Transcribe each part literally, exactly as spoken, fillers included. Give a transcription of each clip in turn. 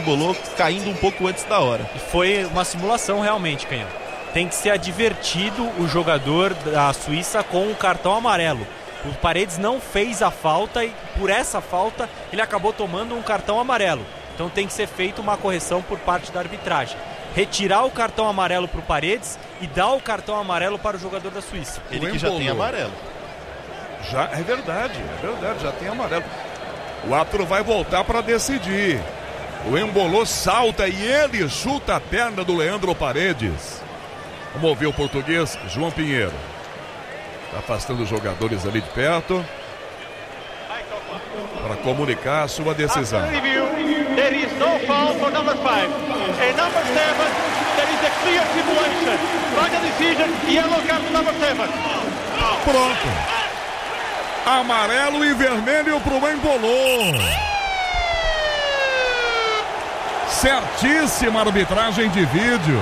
Embolo caindo um pouco antes da hora. E foi uma simulação realmente, Canhão. Tem que ser advertido o jogador da Suíça com o cartão amarelo. O Paredes não fez a falta e por essa falta ele acabou tomando um cartão amarelo. Então tem que ser feita uma correção por parte da arbitragem. Retirar o cartão amarelo para o Paredes e dar o cartão amarelo para o jogador da Suíça. Ele que já tem amarelo. Já, é verdade, é verdade, já tem amarelo. O árbitro vai voltar para decidir. O Embolo salta e ele chuta a perna do Leandro Paredes. Vamos ouvir o português João Pinheiro. Está afastando os jogadores ali de perto para comunicar a sua decisão. There is no foul for number five. And number seven, there is a clear simulation. Final decision, yellow card number seven. Pronto. Amarelo e vermelho pro Embolo. Certíssima arbitragem de vídeo.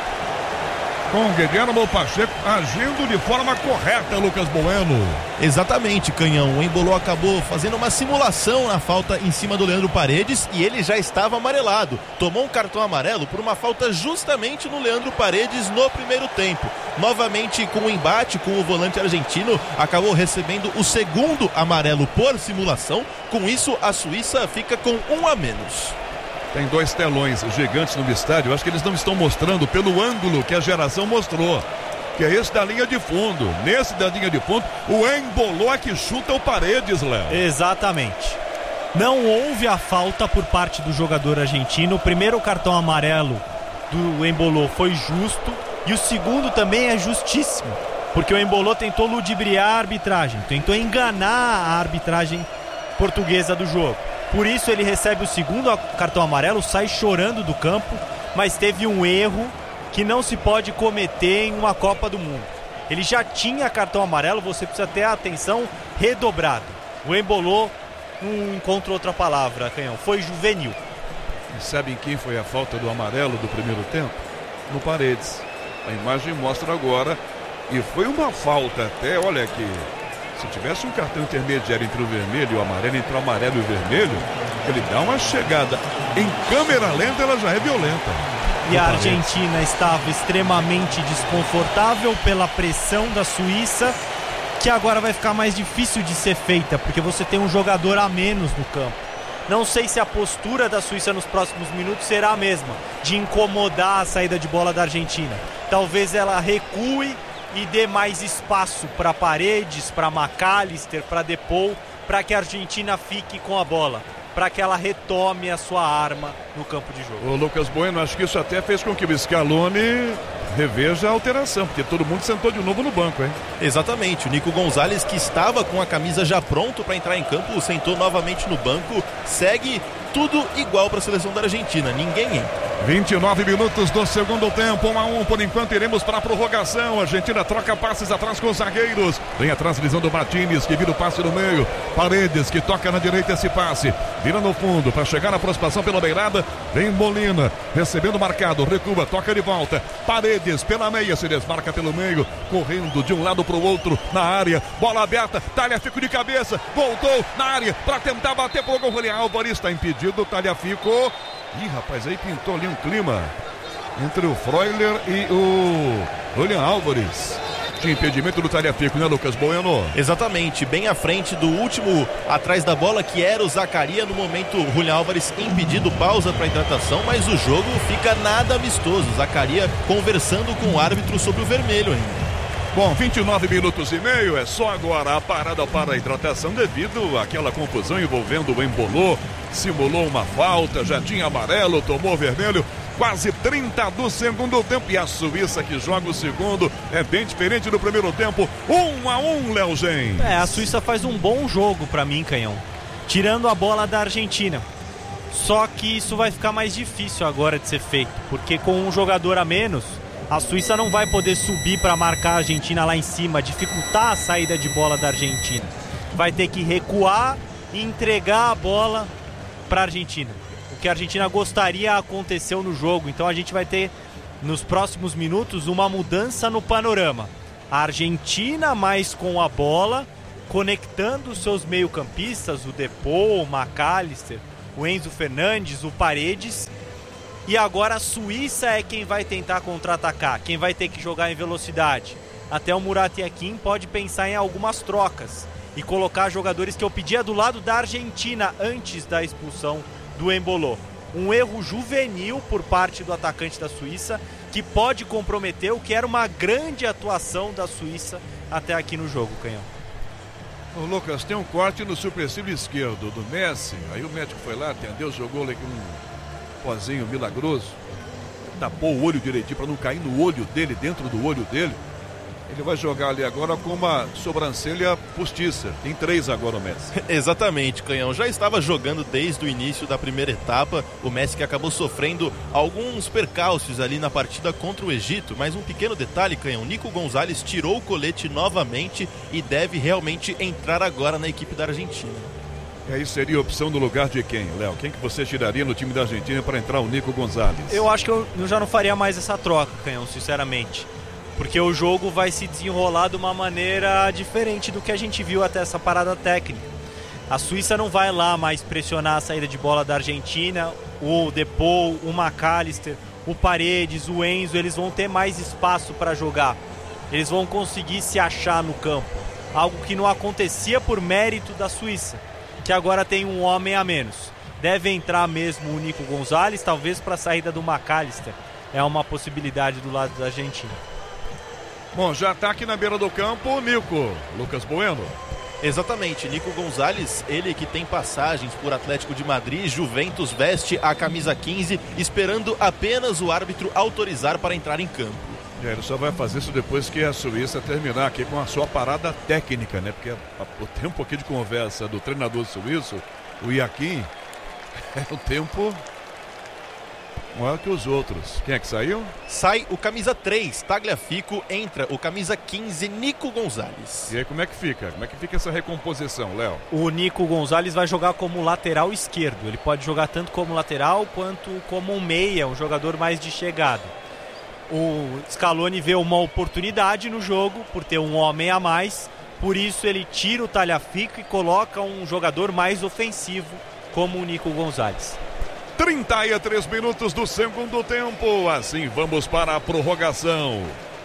Com Guilherme Pacheco agindo de forma correta, Lucas Bueno. Exatamente, Canhão. O Embolo acabou fazendo uma simulação na falta em cima do Leandro Paredes e ele já estava amarelado. Tomou um cartão amarelo por uma falta justamente no Leandro Paredes no primeiro tempo. Novamente com o embate com o volante argentino, acabou recebendo o segundo amarelo por simulação. Com isso, a Suíça fica com um a menos. Tem dois telões gigantes no estádio. Eu acho que eles não estão mostrando pelo ângulo que a geração mostrou, que é esse da linha de fundo. Nesse da linha de fundo, o Embolo é que chuta o Paredes, Léo. Exatamente. Não houve a falta por parte do jogador argentino. O primeiro cartão amarelo do Embolo foi justo e o segundo também é justíssimo, porque o Embolo tentou ludibriar a arbitragem, tentou enganar a arbitragem portuguesa do jogo. Por isso ele recebe o segundo cartão amarelo, sai chorando do campo, mas teve um erro que não se pode cometer em uma Copa do Mundo. Ele já tinha cartão amarelo, você precisa ter a atenção redobrada. O Embolo não encontra outra palavra, Canhão, foi juvenil. E sabem quem foi a falta do amarelo do primeiro tempo? No Paredes. A imagem mostra agora, e foi uma falta até, olha aqui. Se tivesse um cartão intermediário entre o vermelho e o amarelo, entre o amarelo e o vermelho, ele dá uma chegada. Em câmera lenta, ela já é violenta. E a Argentina estava extremamente desconfortável pela pressão da Suíça, que agora vai ficar mais difícil de ser feita, porque você tem um jogador a menos no campo. Não sei se a postura da Suíça nos próximos minutos será a mesma, de incomodar a saída de bola da Argentina. Talvez ela recue e dê mais espaço para Paredes, para McAllister, para Depou, para que a Argentina fique com a bola, para que ela retome a sua arma no campo de jogo. O Lucas Bueno, acho que isso até fez com que o Scaloni reveja a alteração, porque todo mundo sentou de novo no banco, hein? Exatamente, o Nico Gonzalez, que estava com a camisa já pronto para entrar em campo, sentou novamente no banco. Segue tudo igual para a seleção da Argentina, ninguém entra. vinte e nove minutos do segundo tempo, um a um por enquanto, iremos para a prorrogação. A Argentina troca passes atrás com os zagueiros. Vem a transmissão do Martínez, que vira o passe no meio. Paredes, que toca na direita esse passe. Vira no fundo, para chegar na aproximação pela beirada. Vem Molina, recebendo marcado, recua, toca de volta. Paredes, pela meia, se desmarca pelo meio. Correndo de um lado para o outro, na área. Bola aberta, Talhafico de cabeça. Voltou na área, para tentar bater pro gol. Julián Álvares está impedido, Talhafico. Ih, rapaz, aí pintou ali um clima entre o Freuler e o Julián Álvares. Tinha impedimento do Talhafico, né, Lucas Bueno? Exatamente, bem à frente do último atrás da bola, que era o Zaccaria. No momento, o Julián Álvares impedido, pausa para hidratação, mas o jogo fica nada amistoso. Zaccaria conversando com o árbitro sobre o vermelho ainda. Bom, vinte e nove minutos e meio, é só agora a parada para a hidratação devido àquela confusão envolvendo o Embolo. Simulou uma falta, já tinha amarelo, tomou vermelho. Quase trinta do segundo tempo. E a Suíça, que joga o segundo, é bem diferente do primeiro tempo. Um a um, Léo Gens. É, a Suíça faz um bom jogo pra mim, Canhão, tirando a bola da Argentina. Só que isso vai ficar mais difícil agora de ser feito, porque com um jogador a menos, a Suíça não vai poder subir para marcar a Argentina lá em cima, dificultar a saída de bola da Argentina. Vai ter que recuar e entregar a bola para a Argentina. O que a Argentina gostaria aconteceu no jogo. Então a gente vai ter, nos próximos minutos, uma mudança no panorama. A Argentina mais com a bola, conectando os seus meio-campistas, o Depou, o McAllister, o Julián Álvares, com a bola. A Suíça mais com a bola, conectando os seus meio-campistas, o Depou, o McAllister, o Julián Álvares, o Enzo Fernandes, o Paredes. E agora a Suíça é quem vai tentar contra-atacar, quem vai ter que jogar em velocidade. Até o Murat Yakin pode pensar em algumas trocas e colocar jogadores que eu pedia do lado da Argentina antes da expulsão do Embolo. Um erro juvenil por parte do atacante da Suíça que pode comprometer o que era uma grande atuação da Suíça até aqui no jogo, Canhão. Ô Lucas, tem um corte no supercílio esquerdo do Messi. Aí o médico foi lá, atendeu, jogou ali um pozinho milagroso, tapou o olho direitinho para não cair no olho dele, dentro do olho dele. Ele vai jogar ali agora com uma sobrancelha postiça. Tem três agora o Messi. Exatamente, Canhão. Já estava jogando desde o início da primeira etapa. O Messi que acabou sofrendo alguns percalços ali na partida contra o Egito. Mas um pequeno detalhe, Canhão. Nico Gonzalez tirou o colete novamente e deve realmente entrar agora na equipe da Argentina. E aí seria a opção no lugar de quem, Léo? Quem que você tiraria no time da Argentina para entrar o Nico Gonzalez? Eu acho que eu, eu já não faria mais essa troca, Canhão, sinceramente. Porque o jogo vai se desenrolar de uma maneira diferente do que a gente viu até essa parada técnica. A Suíça não vai lá mais pressionar a saída de bola da Argentina. O Depou, o McAllister, o Paredes, o Enzo, eles vão ter mais espaço para jogar. Eles vão conseguir se achar no campo. Algo que não acontecia por mérito da Suíça, que agora tem um homem a menos. Deve entrar mesmo o Nico Gonzalez, talvez para a saída do McAllister. É uma possibilidade do lado da Argentina. Bom, já está aqui na beira do campo o Nico. Lucas Bueno. Exatamente, Nico Gonzalez, ele que tem passagens por Atlético de Madrid, Juventus, veste a camisa quinze, esperando apenas o árbitro autorizar para entrar em campo. É, ele só vai fazer isso depois que a Suíça terminar aqui com a sua parada técnica, né? Porque tem um pouquinho de conversa do treinador suíço, o Yakin, é o tempo maior que os outros. Quem é que saiu? Sai o camisa três, Tagliafico, entra o camisa quinze, Nico Gonzalez. E aí como é que fica? Como é que fica essa recomposição, Léo? O Nico Gonzalez vai jogar como lateral esquerdo. Ele pode jogar tanto como lateral quanto como um meia, um jogador mais de chegada. O Scaloni vê uma oportunidade no jogo por ter um homem a mais, por isso ele tira o Tagliafico e coloca um jogador mais ofensivo como o Nico Gonzalez. trinta e três minutos do segundo tempo. Assim vamos para a prorrogação.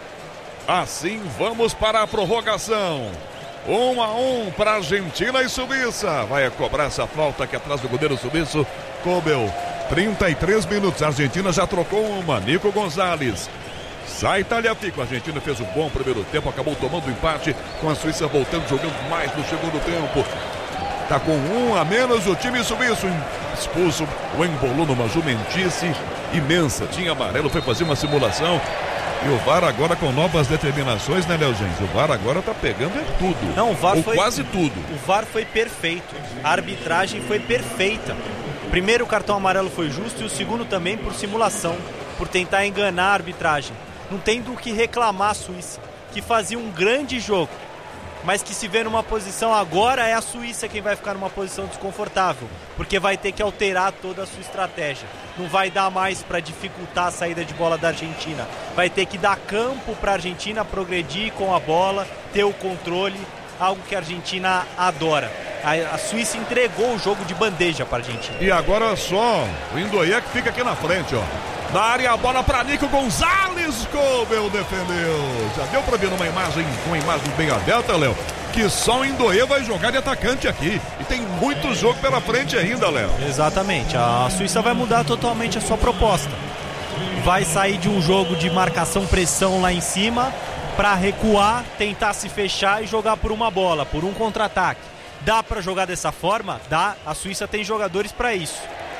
Assim vamos para a prorrogação. Um a um para Argentina e Suíça. Vai cobrar essa falta aqui atrás do goleiro suíço, Kobel. trinta e três minutos. A Argentina já trocou uma. Nico Gonzalez. Sai Tagliafico. A Argentina fez um bom primeiro tempo. Acabou tomando o empate com a Suíça voltando, jogando mais no segundo tempo. Tá com um a menos o time suíço. Expulso o Embolo numa jumentice imensa. Tinha amarelo, foi fazer uma simulação. E o V A R agora com novas determinações, né, Léo Gens? O V A R agora tá pegando é tudo. Não, o V A R Ou foi, quase tudo. O V A R foi perfeito. A arbitragem foi perfeita. Primeiro o cartão amarelo foi justo e o segundo também por simulação, por tentar enganar a arbitragem. Não tem do que reclamar a Suíça, que fazia um grande jogo, mas que se vê numa posição agora, é a Suíça quem vai ficar numa posição desconfortável, porque vai ter que alterar toda a sua estratégia. Não vai dar mais para dificultar a saída de bola da Argentina. Vai ter que dar campo para a Argentina progredir com a bola, ter o controle, algo que a Argentina adora. A, a Suíça entregou o jogo de bandeja para a Argentina. E agora só o Indoia que fica aqui na frente, ó. Na área, a bola para Nico Gonzalez. Kobel defendeu. Já deu para ver numa imagem, uma imagem bem aberta, Léo, que só o Indoia vai jogar de atacante aqui. E tem muito jogo pela frente ainda, Léo. Exatamente. A Suíça vai mudar totalmente a sua proposta. Vai sair de um jogo de marcação-pressão lá em cima para recuar, tentar se fechar e jogar por uma bola, por um contra-ataque. Dá para jogar dessa forma? Dá. A Suíça tem jogadores para isso.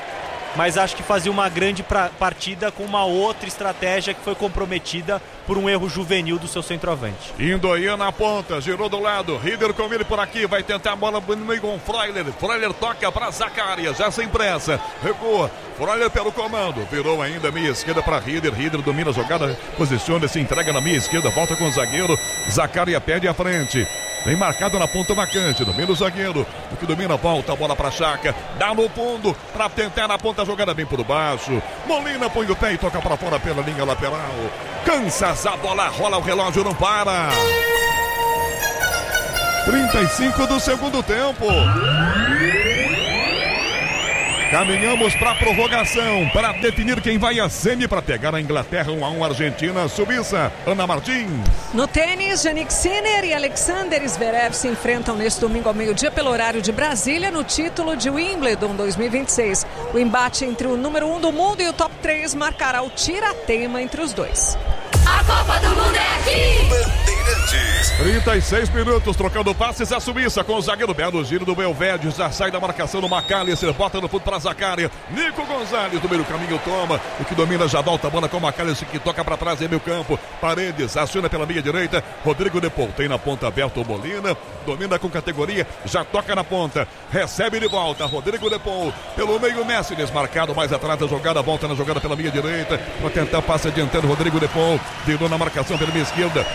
Mas acho que fazia uma grande pra, partida com uma outra estratégia que foi comprometida por um erro juvenil do seu centroavante. Indoia na ponta, girou do lado, Rieder com ele por aqui, vai tentar a bola no meio com Freuler. Freuler toca para Zacarias, já sem pressa, recua, Freuler pelo comando, virou ainda meia esquerda para Rieder, Rieder domina a jogada, posiciona-se, entrega na meia esquerda, volta com o zagueiro, Zacarias perde a frente. Vem marcado na ponta Macante, domina o zagueiro, o que domina volta, a bola para Chaca, dá no fundo, para tentar na ponta, a jogada bem por baixo, Molina põe o pé e toca para fora pela linha lateral, Kansas, a bola rola, o relógio não para. trinta e cinco do segundo tempo. Caminhamos para a prorrogação, para definir quem vai a semi para pegar a Inglaterra. um a um Argentina, Suíça. Ana Martins. No tênis, Jannik Sinner e Alexander Zverev se enfrentam neste domingo ao meio-dia pelo horário de Brasília no título de Wimbledon dois mil e vinte e seis. O embate entre o número um do mundo e o top três marcará o tira-teima entre os dois. A Copa do Mundo é aqui! Bandeirantes. trinta e seis minutos, trocando passes a Suíça com o zagueiro Belo giro do Belvédio. Já sai da marcação do McAllister, bota no fundo para Zaccaria. Nico Gonzalez do meio caminho toma. O que domina já volta a bola com o McAllister, que toca para trás em meio campo. Paredes aciona pela meia direita. Rodrigo Depou tem na ponta aberta o Molina. Domina com categoria, já toca na ponta. Recebe de volta. Rodrigo Depou pelo meio, Messi desmarcado mais atrás da jogada. Volta na jogada pela meia direita para tentar passe adiantando. Rodrigo Depou virou na marcação pela minha esquerda.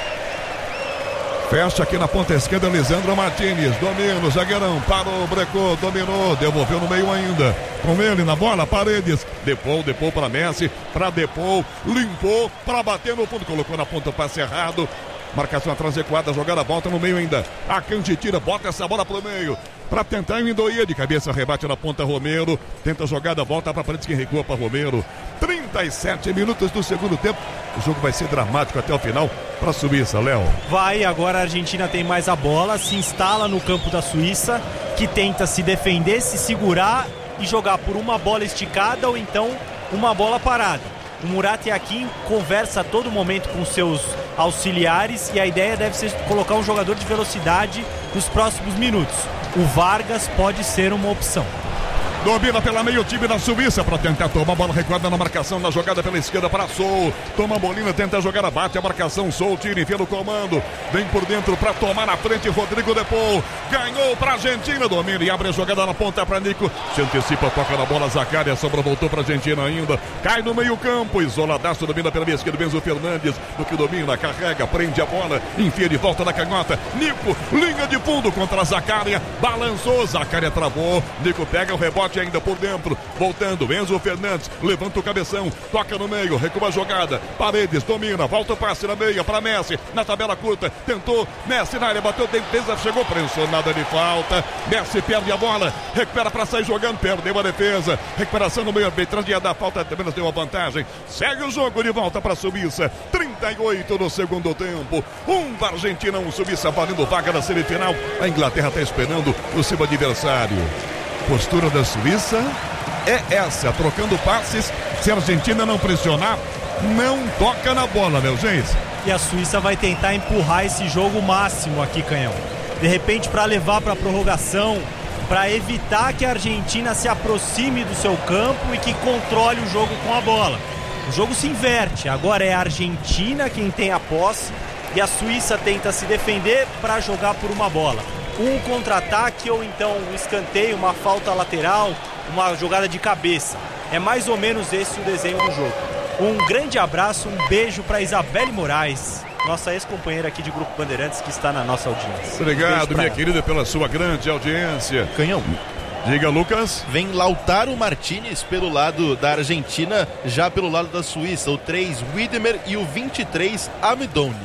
Fecha aqui na ponta esquerda, Lisandro Martínez. Domina o zagueirão, parou, brecou, dominou, devolveu no meio ainda. Com ele na bola, Paredes. Depou, Depou para Messi, para Depou, limpou, para bater no fundo, colocou na ponta o passe errado. Marcação atrás recuada, jogada, volta no meio ainda. A Cante tira, bota essa bola pro meio. Para tentar o Indoia, de cabeça rebate na ponta Romero. Tenta a jogada, volta para Paredes, que recua para Romero. trinta e sete minutos do segundo tempo. O jogo vai ser dramático até o final para a Suíça, Léo. Vai, agora a Argentina tem mais a bola, se instala no campo da Suíça, que tenta se defender, se segurar e jogar por uma bola esticada ou então uma bola parada. O Murat Yakin conversa a todo momento com seus auxiliares e a ideia deve ser colocar um jogador de velocidade nos próximos minutos. O Vargas pode ser uma opção. Domina pela meio time da Suíça para tentar tomar a bola recuada na marcação, na jogada pela esquerda para Sou. Toma a Molina, tenta a jogada, bate a marcação, Sou tira, enfia no comando. Vem por dentro para tomar na frente, Rodrigo Depou. Ganhou para a Argentina, domina e abre a jogada na ponta para Nico. Se antecipa, toca na bola, Zaccaria, a sobra voltou para a Argentina ainda. Cai no meio campo, isoladaço, domina pela meia esquerda, Enzo Fernandes. No que domina, carrega, prende a bola, enfia de volta na canhota. Nico, linha de fundo contra a Zaccaria. Balançou, Zaccaria travou. Nico pega o rebote ainda por dentro, voltando, Enzo Fernandes, levanta o cabeção, toca no meio, recua a jogada, Paredes domina, volta o passe na meia para Messi, na tabela curta, tentou, Messi na área, bateu, defesa, chegou, pressionada de falta, Messi perde a bola, recupera para sair jogando, perdeu a defesa, recuperação no meio, arbitragem ia dar falta, apenas deu a vantagem, segue o jogo de volta para a Suíça, trinta e oito no segundo tempo, um para a Argentina, um Suíça valendo vaga na semifinal, a Inglaterra está esperando o seu adversário. Postura da Suíça é essa, trocando passes. Se a Argentina não pressionar, não toca na bola, meu gente. E a Suíça vai tentar empurrar esse jogo máximo aqui, Canhão. De repente, para levar para a prorrogação, para evitar que a Argentina se aproxime do seu campo e que controle o jogo com a bola. O jogo se inverte, agora é a Argentina quem tem a posse e a Suíça tenta se defender para jogar por uma bola. Um contra-ataque ou então um escanteio, uma falta lateral, uma jogada de cabeça. É mais ou menos esse o desenho do jogo. Um grande abraço, um beijo para Isabelle Moraes, nossa ex-companheira aqui de Grupo Bandeirantes, que está na nossa audiência. Obrigado, um minha ela. querida, pela sua grande audiência. Canhão. Diga, Lucas. Vem Lautaro Martínez pelo lado da Argentina, já pelo lado da Suíça. O três, Widmer, e o vinte e três, Amidoni.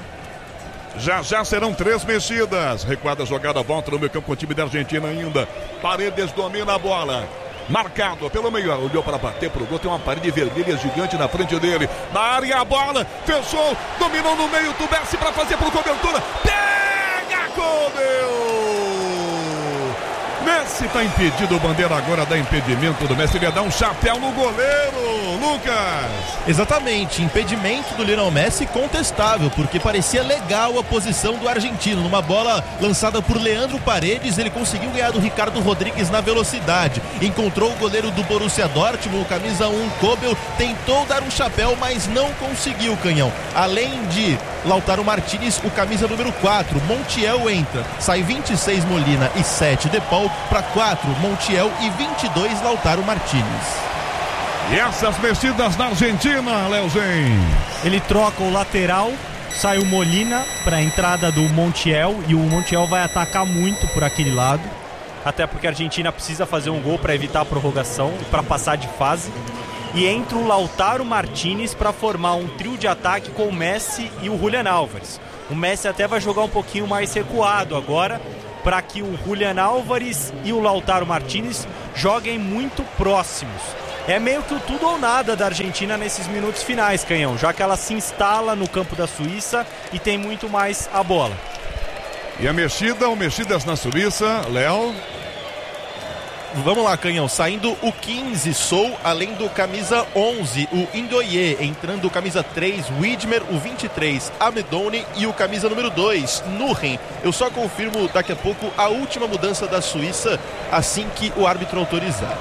Já já serão três mexidas. Recuada jogada, volta no meio campo com o time da Argentina ainda. Paredes domina a bola. Marcado pelo meio, olhou para bater pro gol, tem uma parede vermelha gigante na frente dele. Na área a bola, fechou, dominou no meio do Messi para fazer por cobertura. Pega, Codeu! Messi está impedido, o bandeira agora dá impedimento do Messi, ele ia dar um chapéu no goleiro, Lucas. Exatamente, impedimento do Lionel Messi contestável, porque parecia legal a posição do argentino, numa bola lançada por Leandro Paredes, ele conseguiu ganhar do Ricardo Rodrigues na velocidade, encontrou o goleiro do Borussia Dortmund, o camisa um, Kobel, tentou dar um chapéu, mas não conseguiu, Canhão. Além de Lautaro Martínez, o camisa número quatro, Montiel, entra, sai vinte e seis Molina e sete Depou, para quatro Montiel e vinte e dois Lautaro Martínez. E essas mexidas na Argentina, Leozinho. Ele troca o lateral, sai o Molina para a entrada do Montiel e o Montiel vai atacar muito por aquele lado, até porque a Argentina precisa fazer um gol para evitar a prorrogação e para passar de fase. E entra o Lautaro Martínez para formar um trio de ataque com o Messi e o Julián Álvares. O Messi até vai jogar um pouquinho mais recuado agora, para que o Julián Álvares e o Lautaro Martínez joguem muito próximos. É meio que o tudo ou nada da Argentina nesses minutos finais, Canhão, já que ela se instala no campo da Suíça e tem muito mais a bola. E a mexida ou mexidas na Suíça, Léo? Vamos lá, Canhão, saindo o quinze, Sou, além do camisa onze, o Indoye, entrando o camisa três, Widmer, o vinte e três, Amedoni e o camisa número dois, Nuren. Eu só confirmo daqui a pouco a última mudança da Suíça, assim que o árbitro autorizar.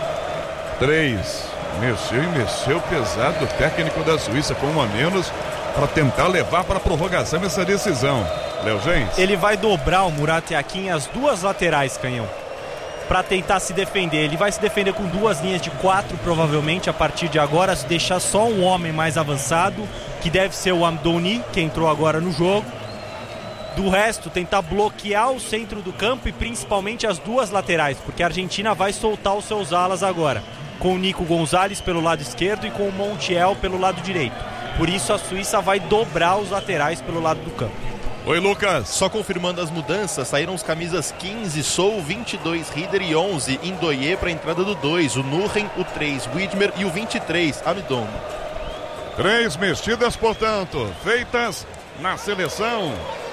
três, mexeu e mexeu pesado o técnico da Suíça com um a menos para tentar levar para a prorrogação essa decisão. Léo Gens? Ele vai dobrar o Murat Yakin as duas laterais, Canhão, para tentar se defender. Ele vai se defender com duas linhas de quatro, provavelmente, a partir de agora, se deixar só um homem mais avançado, que deve ser o Amdouni, que entrou agora no jogo. Do resto, tentar bloquear o centro do campo e principalmente as duas laterais, porque a Argentina vai soltar os seus alas agora, com o Nico Gonzalez pelo lado esquerdo e com o Montiel pelo lado direito. Por isso a Suíça vai dobrar os laterais pelo lado do campo. Oi, Lucas. Só confirmando as mudanças, saíram os camisas quinze, Sou, vinte e dois, Rieder e onze, Indoye para a entrada do dois, o Nuren, o três, Widmer e o vinte e três, Amidon. Três mexidas, portanto, feitas na seleção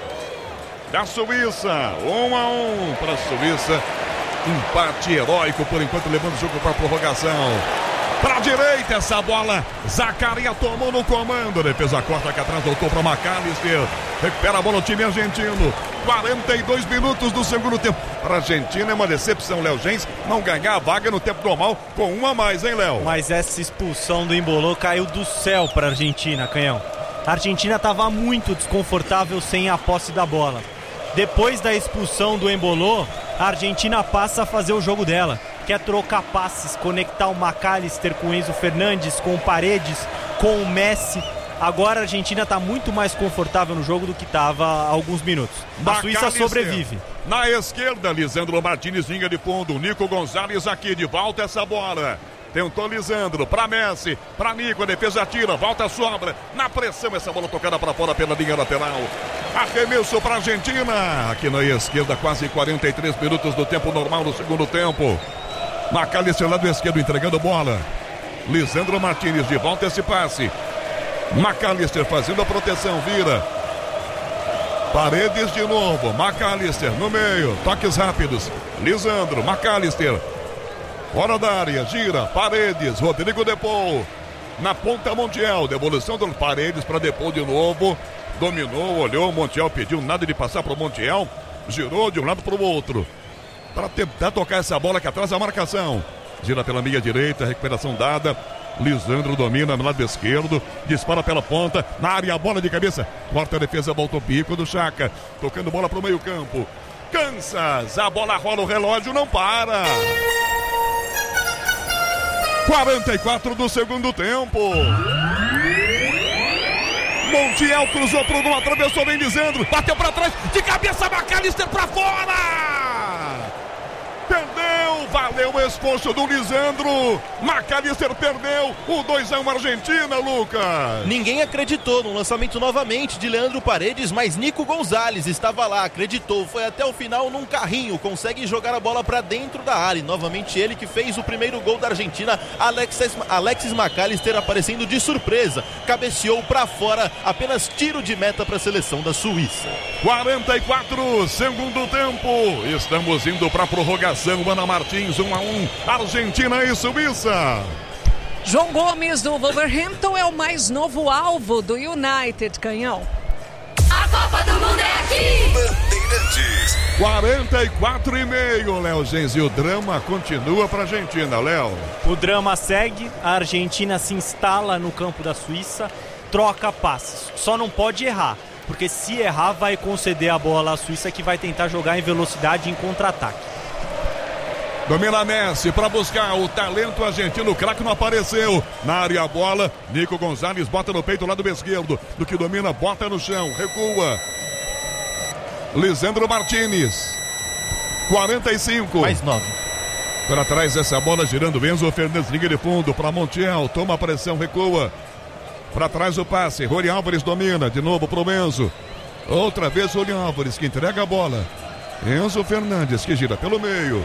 da Suíça. Um a um para a Suíça. Empate heróico por enquanto, levando o jogo para a prorrogação. Para a direita essa bola, Zaccaria tomou no comando, defesa corta aqui atrás, voltou para McAllister, recupera a bola o time argentino. Quarenta e dois minutos do segundo tempo. Para a Argentina é uma decepção, Léo Gens, não ganhar a vaga no tempo normal com um a mais, hein, Léo? Mas essa expulsão do Embolou caiu do céu para a Argentina, Canhão. A Argentina estava muito desconfortável sem a posse da bola. Depois da expulsão do Embolou, a Argentina passa a fazer o jogo dela. Quer trocar passes, conectar o McAllister com o Enzo Fernandes, com o Paredes, com o Messi. Agora a Argentina está muito mais confortável no jogo do que estava há alguns minutos. A Suíça sobrevive. Na esquerda, Lisandro Martínez, linha de fundo. Nico Gonzalez aqui, de volta essa bola. Tentou Lisandro, para Messi, para Nico, a defesa tira, volta a sobra, na pressão essa bola tocada para fora pela linha lateral. Arremesso para a Argentina, aqui na esquerda, quase quarenta e três minutos do tempo normal do segundo tempo. McAllister lado esquerdo entregando bola. Lisandro Martínez de volta esse passe. McAllister fazendo a proteção, vira. Paredes de novo, McAllister no meio, toques rápidos. Lisandro, McAllister. Fora da área, gira, Paredes, Rodrigo Depou. Na ponta Montiel, devolução do Paredes para Depou de novo. Dominou, olhou, Montiel pediu nada de passar para o Montiel. Girou de um lado para o outro. Para tentar tocar essa bola aqui atrás da marcação. Gira pela meia direita, recuperação dada. Lisandro domina no lado esquerdo, dispara pela ponta, na área a bola de cabeça. Corta a defesa, volta o pico do Chaka. Tocando bola para o meio campo. Kansas, a bola rola, o relógio não para. quarenta e quatro do segundo tempo. Montiel cruzou pro gol, atravessou bem Lisandro, bateu para trás, de cabeça McAllister para fora. Perdeu, valeu o esforço do Lisandro. McAllister perdeu o dois a um Argentina, Lucas. Ninguém acreditou no lançamento novamente de Leandro Paredes, mas Nico Gonzalez estava lá, acreditou, foi até o final num carrinho, consegue jogar a bola para dentro da área. E novamente ele que fez o primeiro gol da Argentina, Alexis, Alexis McAllister aparecendo de surpresa, cabeceou para fora, apenas tiro de meta para a seleção da Suíça. quarenta e quatro, segundo tempo, estamos indo para a prorrogação. Ana Martins, um a um, Argentina e Suíça. João Gomes do Wolverhampton é o mais novo alvo do United, Canhão. A Copa do Mundo é aqui. Bandeirantes. quarenta e quatro e meio, Léo Gens, e o drama continua para a Argentina, Léo. O drama segue, a Argentina se instala no campo da Suíça, troca passes, só não pode errar, porque se errar vai conceder a bola à Suíça, que vai tentar jogar em velocidade e em contra-ataque. Domina Messi para buscar o talento argentino, o craque não apareceu. Na área a bola, Nico Gonzalez bota no peito, lado esquerdo, do que domina, bota no chão, recua. Lisandro Martínez, quarenta e cinco. Mais nove. Para trás essa bola girando, Enzo Fernandes, liga de fundo para Montiel, toma a pressão, recua. Para trás o passe, Rony Álvares domina, de novo para o Enzo. Outra vez Rony Álvares que entrega a bola. Enzo Fernandes que gira pelo meio.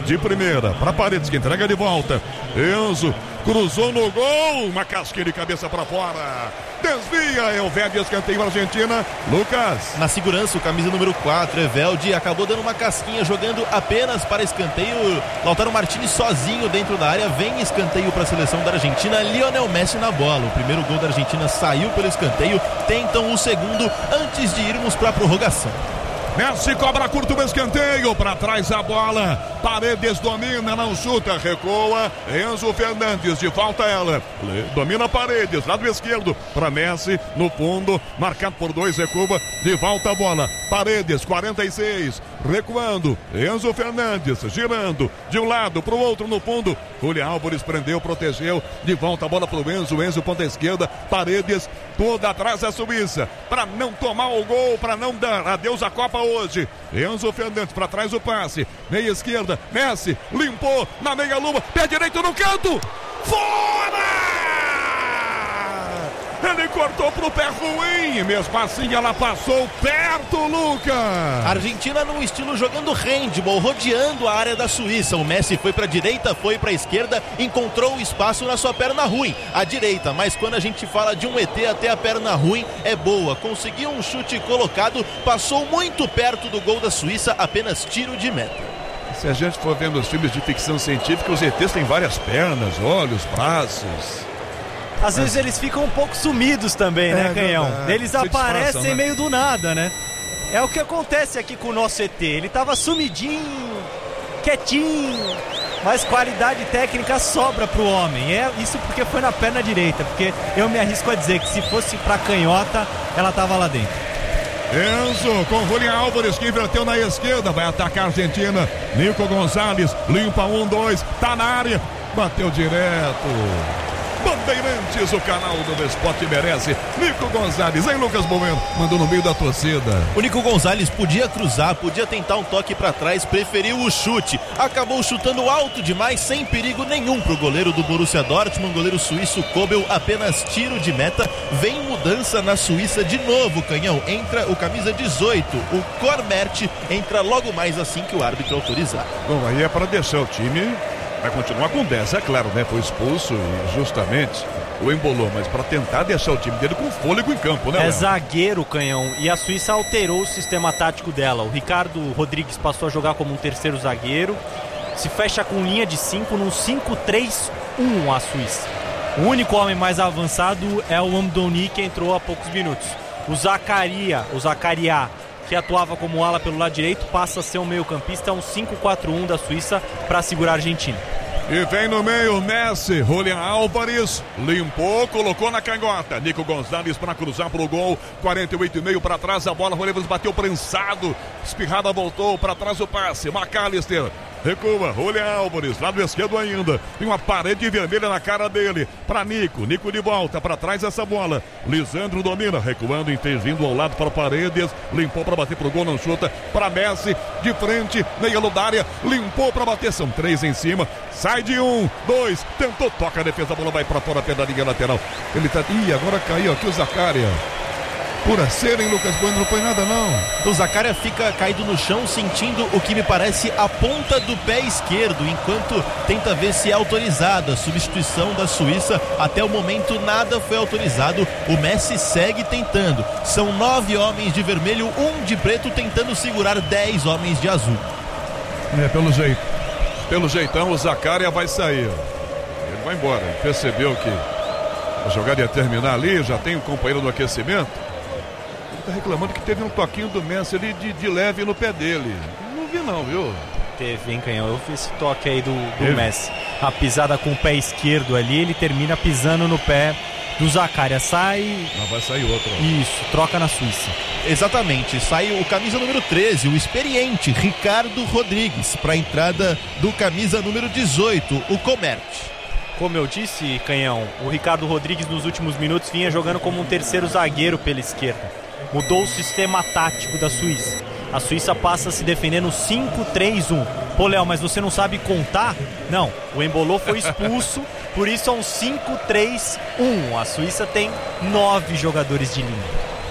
de primeira para Paredes, que entrega de volta. Enzo cruzou no gol, uma casquinha de cabeça para fora. Desvia, Elvedi, escanteio Argentina. Lucas. Na segurança, o camisa número quatro, Eveldi, acabou dando uma casquinha, jogando apenas para escanteio. Lautaro Martinez sozinho dentro da área, vem escanteio para a seleção da Argentina. Lionel Messi na bola. O primeiro gol da Argentina saiu pelo escanteio, tentam o segundo antes de irmos para a prorrogação. Messi cobra curto o escanteio, para trás a bola, Paredes domina, não chuta, recua, Enzo Fernandes, de falta ela, domina Paredes, lado esquerdo, para Messi, no fundo, marcado por dois, recua, de volta a bola, Paredes, quarenta e seis, recuando, Enzo Fernandes, girando, de um lado para o outro no fundo, Julián Álvares prendeu, protegeu, de volta a bola para o Enzo, Enzo ponta esquerda, Paredes, toda atrás a Suíça, para não tomar o gol, para não dar adeus à Copa hoje. Enzo Fernandes para trás o passe, meia esquerda, Messi limpou na meia lua, pé direito no canto, fora! Ele cortou pro pé ruim, mesmo assim ela passou perto, Lucas. Argentina no estilo jogando handball, rodeando a área da Suíça. O Messi foi pra direita, foi pra esquerda, encontrou o espaço na sua perna ruim, a direita, mas quando a gente fala de um E T até a perna ruim, é boa. Conseguiu um chute colocado, passou muito perto do gol da Suíça, apenas tiro de meta. Se a gente for vendo os filmes de ficção científica, os E Tês têm várias pernas, olhos, braços. Às vezes eles ficam um pouco sumidos também, né, é, Canhão? Verdade. Eles Se aparecem disfarçam, né? Meio do nada, né? É o que acontece aqui com o nosso E T. Ele tava sumidinho, quietinho, mas qualidade técnica sobra pro homem. É isso porque foi na perna direita, porque eu me arrisco a dizer que se fosse pra canhota, ela tava lá dentro. Enzo com Julián Álvares, que inverteu na esquerda, vai atacar a Argentina. Nico Gonzalez limpa um, dois, tá na área, bateu direto. Bandeirantes, o canal do esporte merece. Nico Gonzalez, hein, Lucas Bueno, mandou no meio da torcida. O Nico Gonzalez podia cruzar, podia tentar um toque pra trás, preferiu o chute, acabou chutando alto demais, sem perigo nenhum pro goleiro do Borussia Dortmund, goleiro suíço Kobel, apenas tiro de meta. Vem mudança na Suíça de novo, Canhão, entra o camisa dezoito, o Cormert, entra logo mais assim que o árbitro autorizar. Bom, aí é para deixar o time. Vai continuar com dez, é claro, né? Foi expulso e justamente o embolou, mas para tentar deixar o time dele com fôlego em campo, né? É Léo? Zagueiro, Canhão, e a Suíça alterou o sistema tático dela. O Ricardo Rodrigues passou a jogar como um terceiro zagueiro, se fecha com linha de cinco num cinco três um a Suíça. O único homem mais avançado é o Amdouni, que entrou há poucos minutos. O Zacaria, o Zacariá, que atuava como ala pelo lado direito, passa a ser um meio-campista, um cinco quatro um da Suíça para segurar a Argentina. E vem no meio Messi, Julián Álvares, limpou, colocou na canhota. Nico Gonzalez para cruzar pro gol, quarenta e oito e meio para trás, a bola, Julián bateu prensado, espirrada voltou, para trás o passe, McAllister. Recua, Julián Álvares, lado esquerdo ainda. Tem uma parede vermelha na cara dele. Para Nico, Nico de volta, para trás essa bola. Lisandro domina, recuando, intervindo ao lado para Paredes. Limpou para bater pro gol, não chuta. Para Messi, de frente, meia ludária. Limpou para bater, são três em cima. Sai de um, dois, tentou, toca a defesa, a bola vai para fora, pé da linha lateral. Ele tá. Ih, agora caiu aqui o Zaccaria. Pura cera, hein, Lucas Bueno? Não foi nada, não. O Zaccaria fica caído no chão, sentindo o que me parece a ponta do pé esquerdo, enquanto tenta ver se é autorizada a substituição da Suíça. Até o momento nada foi autorizado. O Messi segue tentando. São nove homens de vermelho, um de preto, tentando segurar dez homens de azul. É, pelo jeito. Pelo jeitão, o Zaccaria vai sair. Ele vai embora. Ele percebeu que a jogada ia terminar ali, já tem um companheiro no aquecimento. Tá reclamando que teve um toquinho do Messi ali de, de leve no pé dele. Não vi não, viu? Teve, hein, Canhão? Eu vi esse toque aí do, do Messi. A pisada com o pé esquerdo ali, ele termina pisando no pé do Zaccaria. Sai... Não, vai sair outro. Isso, troca na Suíça. Exatamente, sai o camisa número treze, o experiente Ricardo Rodrigues, para a entrada do camisa número dezoito, o Comert. Como eu disse, Canhão, o Ricardo Rodrigues nos últimos minutos vinha jogando como um terceiro zagueiro pela esquerda. Mudou o sistema tático da Suíça. A Suíça passa a se defender no cinco três um. Pô, Léo, mas você não sabe contar? Não, o Embolou foi expulso, por isso é um cinco três um. A Suíça tem nove jogadores de linha.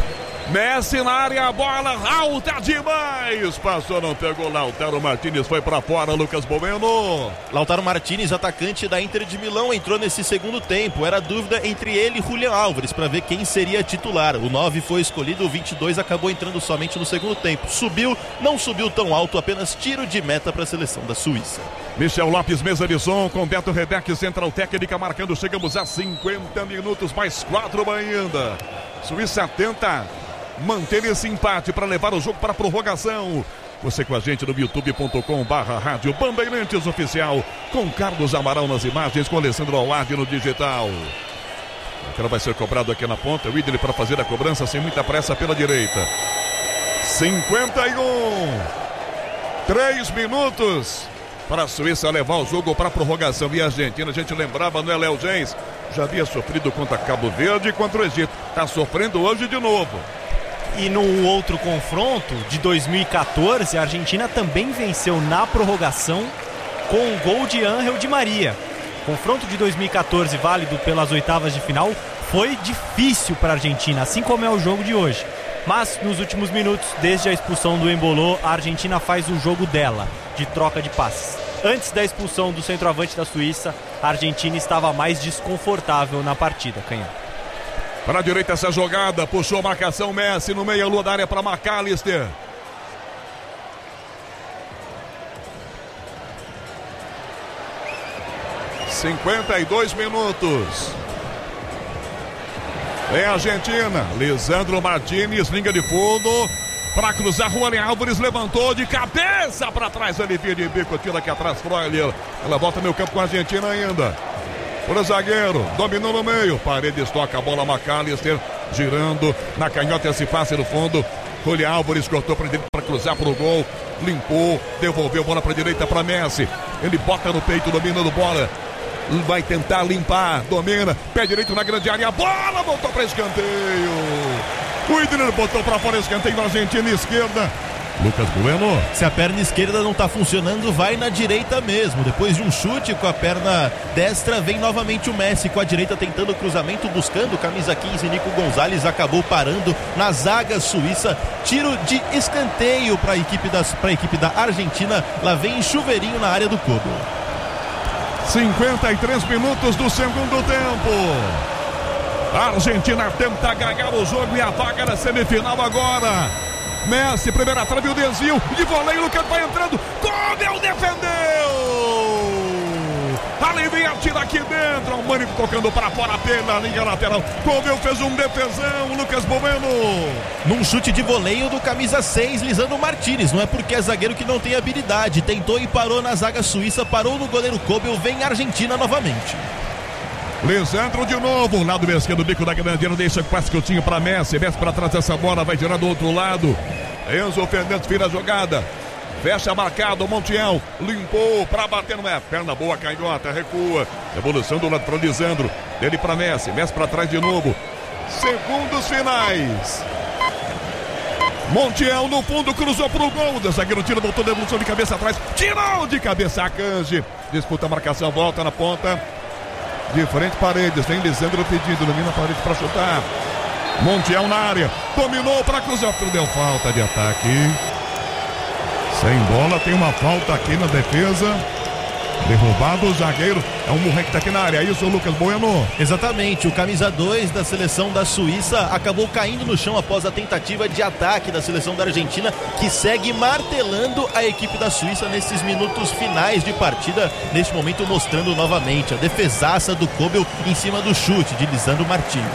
Messi na área, a bola alta demais. Passou, não pegou. Lautaro Martínez foi pra fora. Lucas Bueno. Lautaro Martínez, atacante da Inter de Milão, entrou nesse segundo tempo. Era dúvida entre ele e Julián Álvares para ver quem seria titular. O nove foi escolhido, o vinte e dois acabou entrando somente no segundo tempo. Subiu, não subiu tão alto, apenas tiro de meta para a seleção da Suíça. Michel Lopes, mesa de som, com Beto Rebeck, central técnica, marcando. Chegamos a cinquenta minutos, mais quatro ainda. Suíça tenta manter esse empate para levar o jogo para a prorrogação. Você com a gente no youtube ponto com barra rádio Bandeirantes Oficial, com Carlos Amaral nas imagens, com Alessandro Alade no digital. Ela vai ser cobrado aqui na ponta. O Idle para fazer a cobrança sem muita pressa pela direita. cinquenta e um. Três minutos para a Suíça levar o jogo para a prorrogação. E a Argentina, a gente lembrava, não é, Léo Gens? Já havia sofrido contra Cabo Verde e contra o Egito. Está sofrendo hoje de novo. E no outro confronto de dois mil e quatorze, a Argentina também venceu na prorrogação com o gol de Ángel Di Maria. Confronto de dois mil e quatorze, válido pelas oitavas de final, foi difícil para a Argentina, assim como é o jogo de hoje. Mas nos últimos minutos, desde a expulsão do Emboló, a Argentina faz o jogo dela, de troca de passes. Antes da expulsão do centroavante da Suíça, a Argentina estava mais desconfortável na partida, Canhão. Para a direita essa jogada, puxou a marcação Messi no meio, lua da área para McAllister. cinquenta e dois minutos. Vem a Argentina, Lisandro Martínez, linha de fundo, para cruzar, Julián Álvares levantou de cabeça para trás, alivia de bico, tira aqui atrás, Freuler. Ela volta meio campo com a Argentina ainda. Por zagueiro, dominou no meio, Paredes toca a bola, McAllister girando na canhota, esse passe no fundo. Julián Álvares cortou para direita para cruzar para o gol, limpou, devolveu bola para direita para Messi. Ele bota no peito, dominando bola, vai tentar limpar, domina, pé direito na grande área, a bola voltou para escanteio. O Idner botou para fora, escanteio na Argentina, esquerda. Lucas Bueno. Se a perna esquerda não está funcionando, vai na direita mesmo. Depois de um chute com a perna destra, vem novamente o Messi com a direita tentando o cruzamento, buscando camisa quinze, Nico Gonzalez acabou parando na zaga suíça. Tiro de escanteio para a equipe, equipe da Argentina. Lá vem Chuveirinho na área do Kobe. cinquenta e três minutos do segundo tempo. A Argentina tenta ganhar o jogo e a vaga na semifinal agora. Messi, primeira trave, o desvio de voleio, Lucas vai entrando, Kobe defendeu! Alivia, tira aqui dentro, o Mani tocando para fora pela linha lateral, Kobe fez um defesão, Lucas Bueno. Num chute de voleio do camisa seis, Lisandro Martínez, não é porque é zagueiro que não tem habilidade, tentou e parou na zaga suíça, parou no goleiro Kobe, vem a Argentina novamente. Lisandro de novo, lado esquerdo, bico da grande área, deixa quase curtinho para Messi, Messi para trás dessa bola, vai tirar do outro lado. Enzo Fernandes vira a jogada, fecha marcado, Montiel limpou para bater, não é? Perna boa, canhota, recua, evolução do lado para Lisandro, dele para Messi, Messi para trás de novo. Segundos finais. Montiel no fundo, cruzou pro gol, o zagueiro tira, voltou de evolução de cabeça atrás, tirou de cabeça a Kanji, disputa a marcação, volta na ponta. De frente, Paredes, vem Lisandro pedindo, domina Paredes para chutar. Montiel na área, dominou para cruzar, deu falta de ataque. Sem bola, tem uma falta aqui na defesa. Derrubado o zagueiro, é um Murren que está aqui na área, é isso, Lucas Bueno? Exatamente, o camisa dois da seleção da Suíça acabou caindo no chão após a tentativa de ataque da seleção da Argentina, que segue martelando a equipe da Suíça nesses minutos finais de partida, neste momento mostrando novamente a defesaça do Kobe em cima do chute de Lisandro Martínez.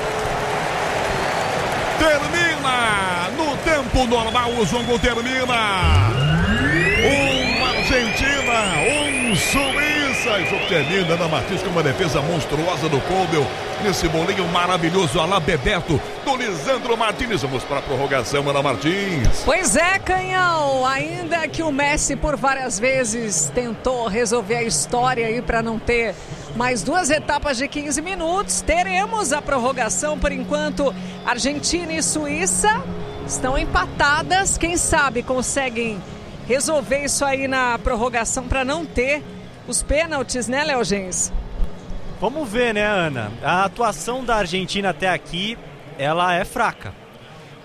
Termina no tempo normal, o jogo termina. Uma Argentina, um Suíça. O jogo termina na Martins com uma defesa monstruosa do Kobe. Nesse bolinho maravilhoso, Alá Bebeto, do Lisandro Martínez. Vamos para a prorrogação, Ana Martins. Pois é, Canhão. Ainda que o Messi por várias vezes tentou resolver a história aí para não ter mais duas etapas de quinze minutos, teremos a prorrogação. Por enquanto, Argentina e Suíça estão empatadas. Quem sabe conseguem resolver isso aí na prorrogação para não ter os pênaltis, né, Léo Gens? Vamos ver, né, Ana? A atuação da Argentina até aqui, ela é fraca.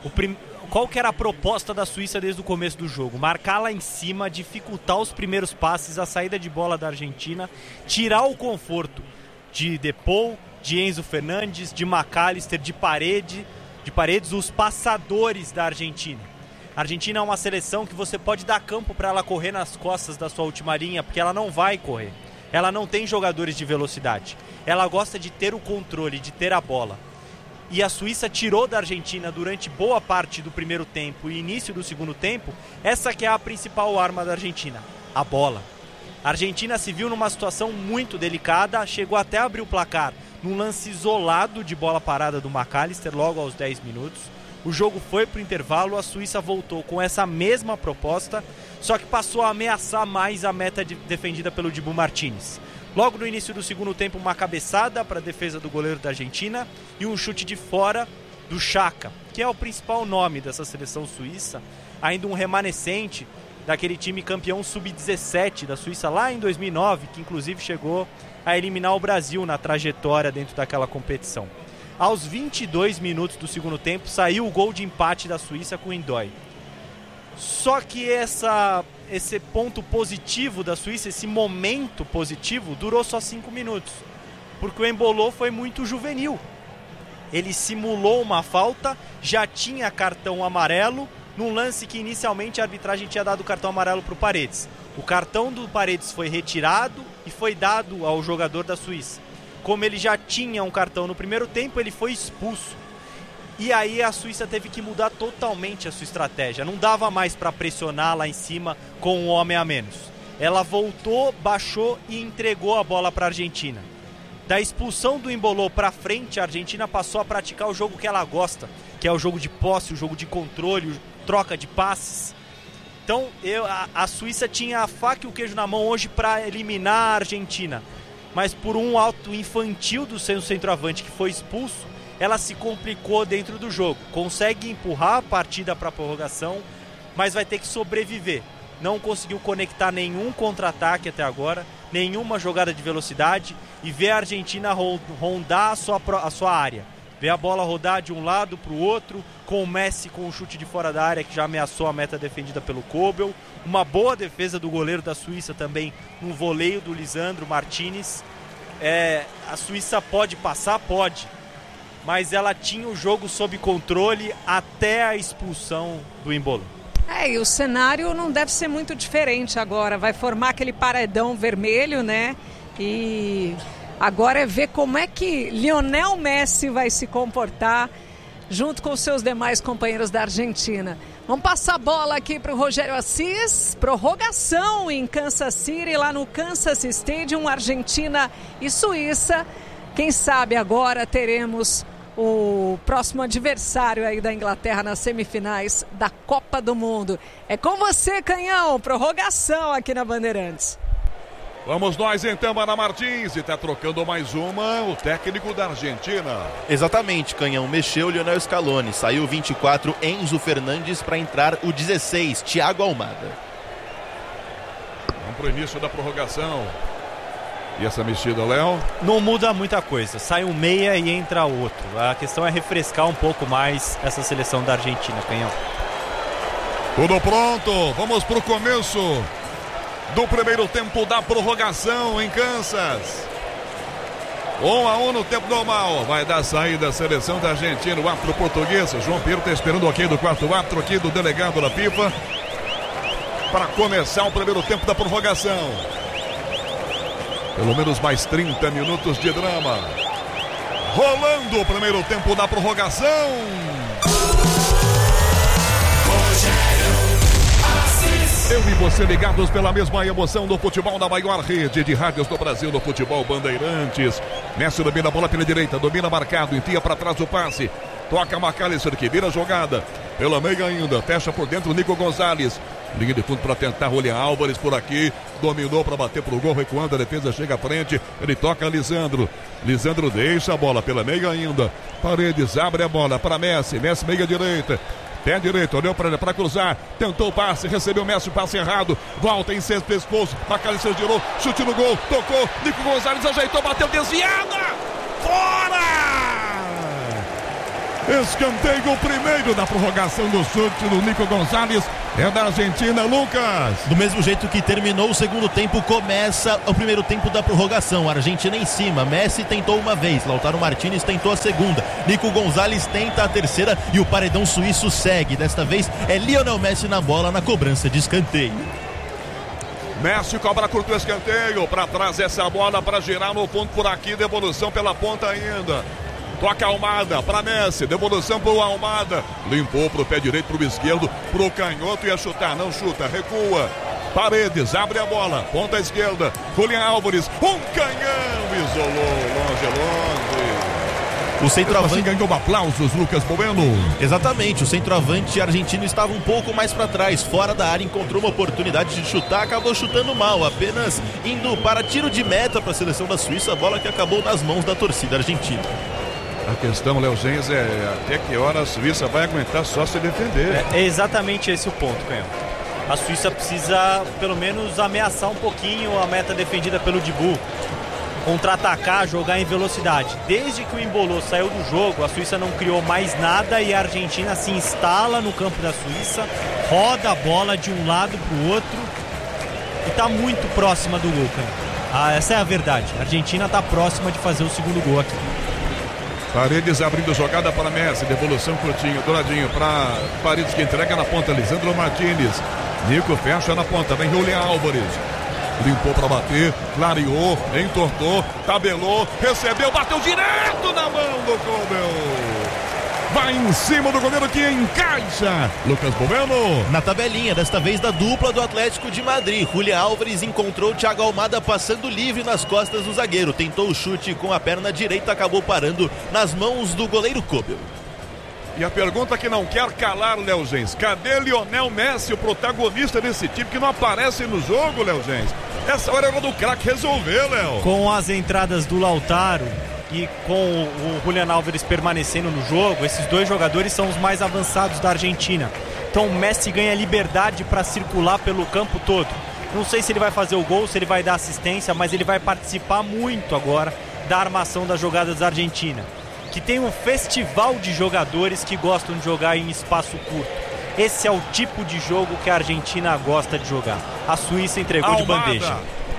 O prim... Qual que era a proposta da Suíça desde o começo do jogo? Marcar lá em cima, dificultar os primeiros passes, a saída de bola da Argentina, tirar o conforto de Depou, de Enzo Fernandes, de McAllister, de Parede, de Paredes, os passadores da Argentina. A Argentina é uma seleção que você pode dar campo para ela correr nas costas da sua última linha, porque ela não vai correr. Ela não tem jogadores de velocidade. Ela gosta de ter o controle, de ter a bola. E a Suíça tirou da Argentina durante boa parte do primeiro tempo e início do segundo tempo, essa que é a principal arma da Argentina, a bola. A Argentina se viu numa situação muito delicada, chegou até a abrir o placar num lance isolado de bola parada do McAllister logo aos dez minutos. O jogo foi para o intervalo, a Suíça voltou com essa mesma proposta, só que passou a ameaçar mais a meta de, defendida pelo Dibu Martínez. Logo no início do segundo tempo, uma cabeçada para a defesa do goleiro da Argentina e um chute de fora do Xhaka, que é o principal nome dessa seleção suíça, ainda um remanescente daquele time campeão sub dezessete da Suíça lá em dois mil e nove, que inclusive chegou a eliminar o Brasil na trajetória dentro daquela competição. Aos vinte e dois minutos do segundo tempo, saiu o gol de empate da Suíça com o N'Doye. Só que essa, esse ponto positivo da Suíça, esse momento positivo, durou só cinco minutos. Porque o Embolo foi muito juvenil. Ele simulou uma falta, já tinha cartão amarelo, num lance que inicialmente a arbitragem tinha dado cartão amarelo para o Paredes. O cartão do Paredes foi retirado e foi dado ao jogador da Suíça. Como ele já tinha um cartão no primeiro tempo, ele foi expulso. E aí a Suíça teve que mudar totalmente a sua estratégia. Não dava mais para pressionar lá em cima com um homem a menos. Ela voltou, baixou e entregou a bola para a Argentina. Da expulsão do Embolo para frente, a Argentina passou a praticar o jogo que ela gosta, que é o jogo de posse, o jogo de controle, troca de passes. Então eu, a, a Suíça tinha a faca e o queijo na mão hoje para eliminar a Argentina. Mas por um ato infantil do seu centroavante que foi expulso, ela se complicou dentro do jogo. Consegue empurrar a partida para a prorrogação, mas vai ter que sobreviver. Não conseguiu conectar nenhum contra-ataque até agora, nenhuma jogada de velocidade, e ver a Argentina rondar a sua, a sua área. Ver a bola rodar de um lado para o outro, com o Messi com um chute de fora da área que já ameaçou a meta defendida pelo Kobel. Uma boa defesa do goleiro da Suíça também, um voleio do Lisandro Martínez. É, a Suíça pode passar? Pode. Mas ela tinha o jogo sob controle até a expulsão do Embolo. É, e o cenário não deve ser muito diferente agora. Vai formar aquele paredão vermelho, né? E agora é ver como é que Lionel Messi vai se comportar junto com os seus demais companheiros da Argentina. Vamos passar a bola aqui para o Rogério Assis. Prorrogação em Kansas City, lá no Kansas Stadium, Argentina e Suíça. Quem sabe agora teremos o próximo adversário aí da Inglaterra nas semifinais da Copa do Mundo. É com você, Canhão. Prorrogação aqui na Bandeirantes. Vamos nós então, Ana Martins, e está trocando mais uma, o técnico da Argentina. Exatamente, Canhão, mexeu o Lionel Scaloni, saiu vinte e quatro, Enzo Fernandes, para entrar o dezesseis, Thiago Almada. Vamos para o início da prorrogação. E essa mexida, Léo? Não muda muita coisa, sai um meia e entra outro. A questão é refrescar um pouco mais essa seleção da Argentina, Canhão. Tudo pronto, vamos para o começo do primeiro tempo da prorrogação em Kansas. Um a um no tempo normal. Vai dar saída a seleção da Argentina. O árbitro português, João Pedro, está esperando o ok do quarto árbitro aqui do delegado da FIFA para começar o primeiro tempo da prorrogação. Pelo menos mais trinta minutos de drama. Rolando o primeiro tempo da prorrogação. Eu e você ligados pela mesma emoção do futebol da maior rede de rádios do Brasil, no futebol Bandeirantes. Messi domina a bola pela direita, domina marcado, enfia para trás o passe. Toca McAllister que vira a jogada. Pela meia ainda, fecha por dentro o Nico Gonzalez. Linha de fundo para tentar Julián Álvares por aqui. Dominou para bater pro gol, recuando, a defesa chega à frente. Ele toca Lisandro. Lisandro deixa a bola pela meia ainda. Paredes abre a bola para Messi. Messi meia direita. Pé direito, olhou para cruzar, tentou o passe, recebeu o Messi, passe errado, volta em seis pescoço, McAllister girou, chute no gol, tocou, Nico Gonzalez ajeitou, bateu desviada, fora! Escanteio primeiro da prorrogação do chute do Nico Gonzalez. É da Argentina, Lucas. Do mesmo jeito que terminou o segundo tempo, começa o primeiro tempo da prorrogação. A Argentina em cima. Messi tentou uma vez, Lautaro Martínez tentou a segunda, Nico Gonzalez tenta a terceira e o paredão suíço segue. Desta vez é Lionel Messi na bola na cobrança de escanteio. Messi cobra curto escanteio. Para trás essa bola para girar no ponto por aqui. Devolução pela ponta ainda. Toca Almada para Messi, devolução para o Almada, limpou para o pé direito, para o esquerdo, para o canhoto, ia chutar, não chuta, recua. Paredes, abre a bola, ponta esquerda, Julián Álvares, um canhão, isolou, longe, longe. O centroavante assim ganhou aplausos, Lucas Bueno. Exatamente, o centroavante argentino estava um pouco mais para trás, fora da área, encontrou uma oportunidade de chutar, acabou chutando mal, apenas indo para tiro de meta para a seleção da Suíça, a bola que acabou nas mãos da torcida argentina. A questão, Léo Gens, é até que hora a Suíça vai aguentar só se defender. É, é exatamente esse o ponto, Canhão. A Suíça precisa, pelo menos, ameaçar um pouquinho a meta defendida pelo Dibu. Contra-atacar, jogar em velocidade. Desde que o Embolô saiu do jogo, a Suíça não criou mais nada e a Argentina se instala no campo da Suíça, roda a bola de um lado para o outro e está muito próxima do gol, Canhão. Ah, essa é a verdade. A Argentina está próxima de fazer o segundo gol aqui. Paredes abrindo jogada para Messi, devolução curtinho, douradinho para Paredes que entrega na ponta, Lisandro Martínez. Nico fecha na ponta, vem Julián Álvares. Limpou para bater, clareou, entortou, tabelou, recebeu, bateu direto na mão do Kobel. Vai em cima do goleiro que encaixa. Lucas Bueno. Na tabelinha, desta vez da dupla do Atlético de Madrid. Julián Álvares encontrou o Thiago Almada passando livre nas costas do zagueiro. Tentou o chute com a perna direita, acabou parando nas mãos do goleiro Kobel. E a pergunta que não quer calar, Léo Gens. Cadê Lionel Messi, o protagonista desse time que não aparece no jogo, Léo Gens? Essa hora é hora do craque resolver, Léo. Com as entradas do Lautaro e com o Julián Álvares permanecendo no jogo, esses dois jogadores são os mais avançados da Argentina. Então o Messi ganha liberdade para circular pelo campo todo. Não sei se ele vai fazer o gol, se ele vai dar assistência, mas ele vai participar muito agora da armação das jogadas da Argentina, que tem um festival de jogadores que gostam de jogar em espaço curto. Esse é o tipo de jogo que a Argentina gosta de jogar. A Suíça entregou Almada de bandeja.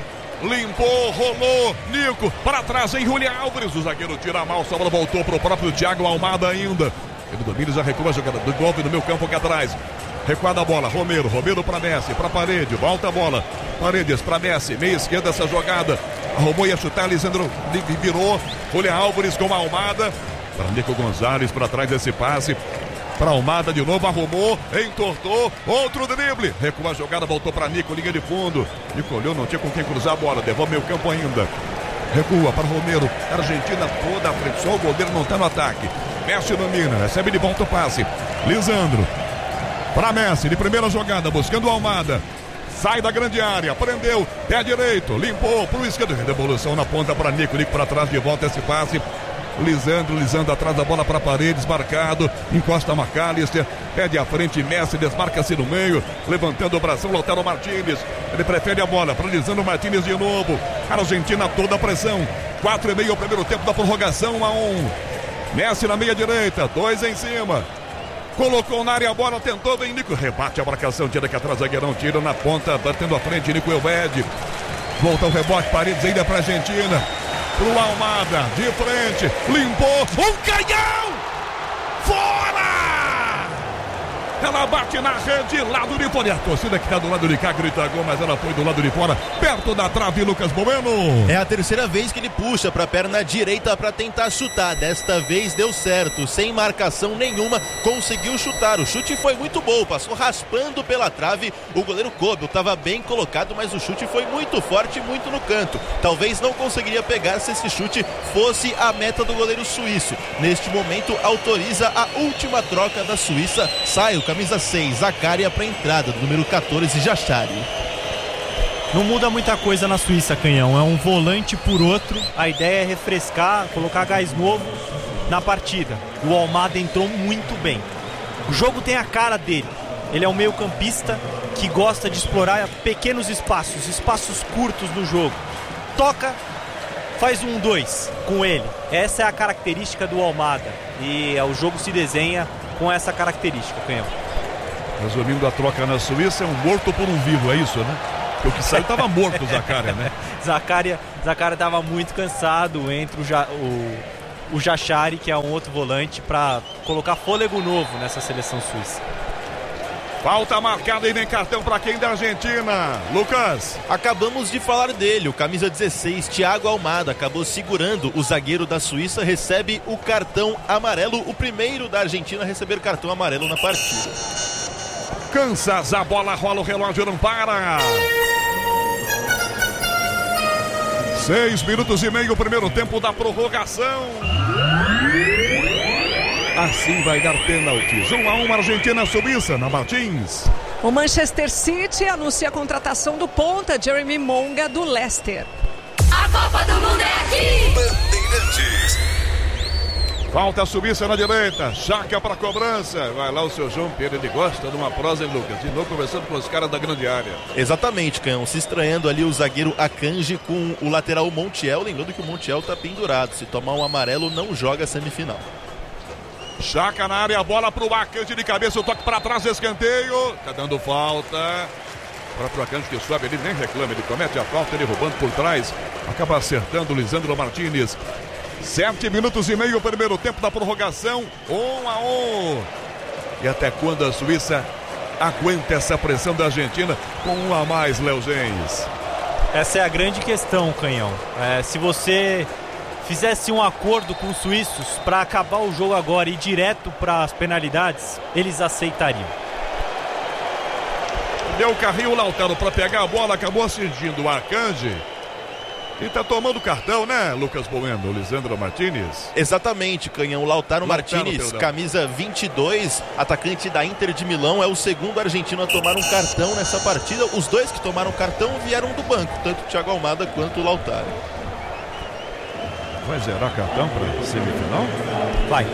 Limpou, rolou, Nico, para trás em Julián Álvares, o zagueiro tira mal, só voltou para o próprio Thiago Almada ainda. Ele domina, já recua a jogada do golpe no meu campo aqui atrás. Recuada a bola, Romero, Romero para Messi, para Paredes, volta a bola. Paredes para Messi, meia esquerda essa jogada. Arrumou, ia chutar, Lisandro virou. Julián Álvares com a Almada. Para Nico Gonzalez, para trás esse passe. Para Almada de novo, arrumou, entortou, outro drible. Recua a jogada, voltou para Nico, linha de fundo. Nico olhou, não tinha com quem cruzar a bola, devolve meio campo ainda. Recua para Romero, Argentina toda à frente, só o goleiro não está no ataque. Messi domina, recebe de volta o passe. Lisandro, para Messi, de primeira jogada, buscando o Almada. Sai da grande área, prendeu, pé direito, limpou para o esquerdo. Devolução na ponta para Nico, Nico para trás, de volta esse passe. Lisandro, Lisandro atrás da bola para Paredes, marcado, encosta McAllister, pede à frente Messi, desmarca-se no meio, levantando o bração, Lautaro Martínez, ele prefere a bola para Lisandro Martínez de novo, a Argentina toda a pressão, quatro e meio o primeiro tempo da prorrogação, um a um, Messi na meia direita, dois em cima, colocou na área a bola, tentou, vem Nico, rebate a marcação, tira aqui atrás, zagueirão, tira na ponta, batendo à frente, Nico Elved, volta o rebote, Paredes ainda para a Argentina, pro Almada, de frente, limpou, um canhão! Fora! Ela bate na rede, lado de fora. E a torcida que está do lado de cá grita gol, mas ela foi do lado de fora, perto da trave, Lucas Bueno. É a terceira vez que ele puxa para a perna direita para tentar chutar. Desta vez deu certo, sem marcação nenhuma, conseguiu chutar. O chute foi muito bom, passou raspando pela trave. O goleiro Kobel estava bem colocado, mas o chute foi muito forte, muito no canto. Talvez não conseguiria pegar se esse chute fosse a meta do goleiro suíço. Neste momento, autoriza a última troca da Suíça. Sai o camisa seis, Zaccaria para a entrada do número quatorze, Jachari. Não muda muita coisa na Suíça, Canhão. É um volante por outro. A ideia é refrescar, colocar gás novo na partida. O Almada entrou muito bem. O jogo tem a cara dele. Ele é um meio-campista que gosta de explorar pequenos espaços, espaços curtos no jogo. Toca, faz um dois com ele. Essa é a característica do Almada. E o jogo se desenha com essa característica, Canhão. Resumindo, a troca na Suíça é um morto por um vivo, é isso, né? Porque o que saiu estava morto, o Zaccaria, né? Zaccaria Zaccaria estava muito cansado, entre o, ja, o, o Jachari, que é um outro volante, para colocar fôlego novo nessa seleção suíça. Falta marcada e vem cartão para quem da Argentina. Lucas. Acabamos de falar dele, o camisa dezesseis, Thiago Almada, acabou segurando o zagueiro da Suíça, recebe o cartão amarelo, o primeiro da Argentina a receber cartão amarelo na partida. Kansas, a bola rola, o relógio não para. Seis minutos e meio, primeiro tempo da prorrogação. Assim vai dar pênaltis. um a um, Argentina, Suíça, na Martins. O Manchester City anuncia a contratação do ponta Jeremy Monga do Leicester. A Copa do Mundo é aqui. Bandeirantes. Falta a Suíça na direita. Chaca para cobrança. Vai lá o seu João Pedro, ele gosta de uma prosa, hein, Lucas? De novo conversando com os caras da grande área. Exatamente, Canhão. Se estranhando ali o zagueiro Akanji com o lateral Montiel. Lembrando que o Montiel está pendurado. Se tomar um amarelo, não joga a semifinal. Chaca na área, a bola pro Akanji de cabeça, o toque para trás, escanteio. Tá dando falta. O próprio Akanji que sobe, ele nem reclama, ele comete a falta, ele roubando por trás. Acaba acertando o Lisandro Martínez. Sete minutos e meio, primeiro tempo da prorrogação. Um a um. E até quando a Suíça aguenta essa pressão da Argentina com um a mais, Léo Gens? Essa é a grande questão, Canhão. É, se você fizesse um acordo com os suíços para acabar o jogo agora e ir direto para as penalidades, eles aceitariam. Deu o carrinho o Lautaro para pegar a bola, acabou assistindo o Akanji. E tá tomando cartão, né, Lucas Bueno, Lisandro Martínez? Exatamente, Canhão. Lautaro, Lautaro Martínez, perdão. Camisa vinte e dois, atacante da Inter de Milão, é o segundo argentino a tomar um cartão nessa partida. Os dois que tomaram cartão vieram do banco, tanto o Thiago Almada quanto o Lautaro. Vai zerar cartão para semifinal? Vai.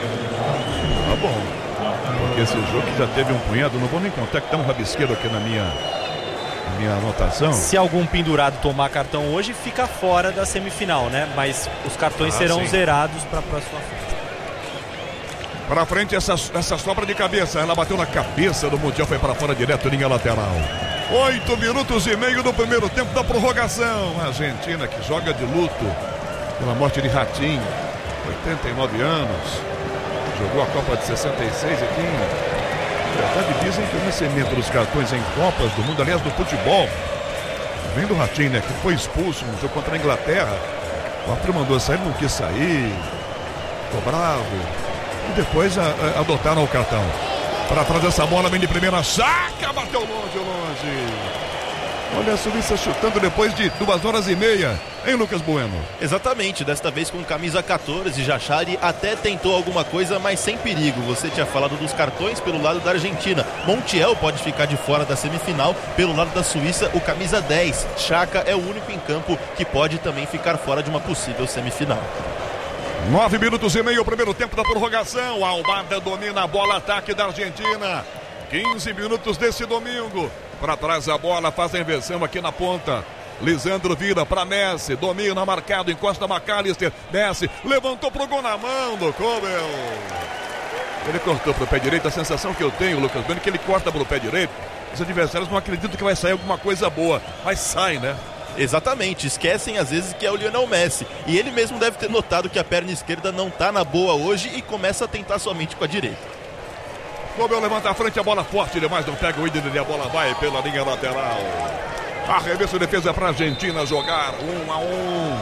Tá bom. Porque esse jogo já teve um punhado, não vou nem contar que tá um rabisqueiro aqui na minha, na minha anotação. Se algum pendurado tomar cartão hoje, fica fora da semifinal, né? Mas os cartões ah, serão sim. zerados para a próxima fase. Para frente essa, essa sobra de cabeça, ela bateu na cabeça do Mundial, foi para fora direto, linha lateral. Oito minutos e meio do primeiro tempo da prorrogação. A Argentina que joga de luto pela morte de Ratinho, oitenta e nove anos, jogou a Copa de sessenta e seis aqui. Na verdade, dizem que o recebimento dos cartões em Copas do Mundo, aliás, do futebol, vem do Ratinho, né, que foi expulso no jogo contra a Inglaterra. O árbitro mandou sair, não quis sair, ficou bravo, e depois a, a, adotaram o cartão. Para trás essa bola, vem de primeira, saca, bateu longe, longe. Olha a Suíça chutando depois de duas horas e meia, hein, Lucas Bueno? Exatamente, desta vez com camisa catorze, Jachari até tentou alguma coisa, mas sem perigo. Você tinha falado dos cartões pelo lado da Argentina. Montiel pode ficar de fora da semifinal. Pelo lado da Suíça, o camisa dez, Chaca, é o único em campo que pode também ficar fora de uma possível semifinal. Nove minutos e meio, primeiro tempo da prorrogação. Almada domina a bola, ataque da Argentina. quinze minutos desse domingo. Para trás a bola, faz a inversão aqui na ponta. Lisandro vira para Messi, domina, marcado, encosta McAllister, Messi, levantou pro gol na mão do Kobel. Ele cortou pro pé direito, a sensação que eu tenho, Lucas Bueno, que ele corta pro pé direito. Os adversários não acreditam que vai sair alguma coisa boa, mas sai, né? Exatamente, esquecem às vezes que é o Lionel Messi. E ele mesmo deve ter notado que a perna esquerda não tá na boa hoje e começa a tentar somente com a direita. Kobel levanta a frente, a bola forte demais, não pega o Idner e a bola vai pela linha lateral. Arremesso, defesa para a Argentina jogar um a um.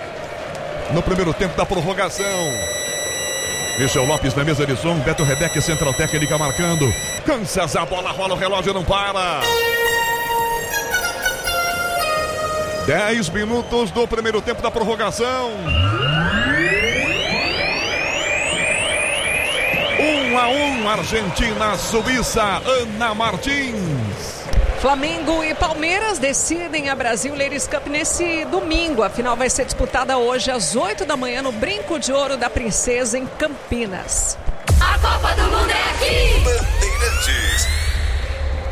No primeiro tempo da prorrogação. Michel Lopes na mesa de som, Beto Rebeck, central técnica marcando. Kansas, a bola rola, o relógio não para. Dez minutos do primeiro tempo da prorrogação. Um a um, Argentina, Suíça, Ana Martins. Flamengo e Palmeiras decidem a Brasil Ladies Cup nesse domingo. A final vai ser disputada hoje às oito da manhã no Brinco de Ouro da Princesa, em Campinas. A Copa do Mundo é aqui. Bandeirantes.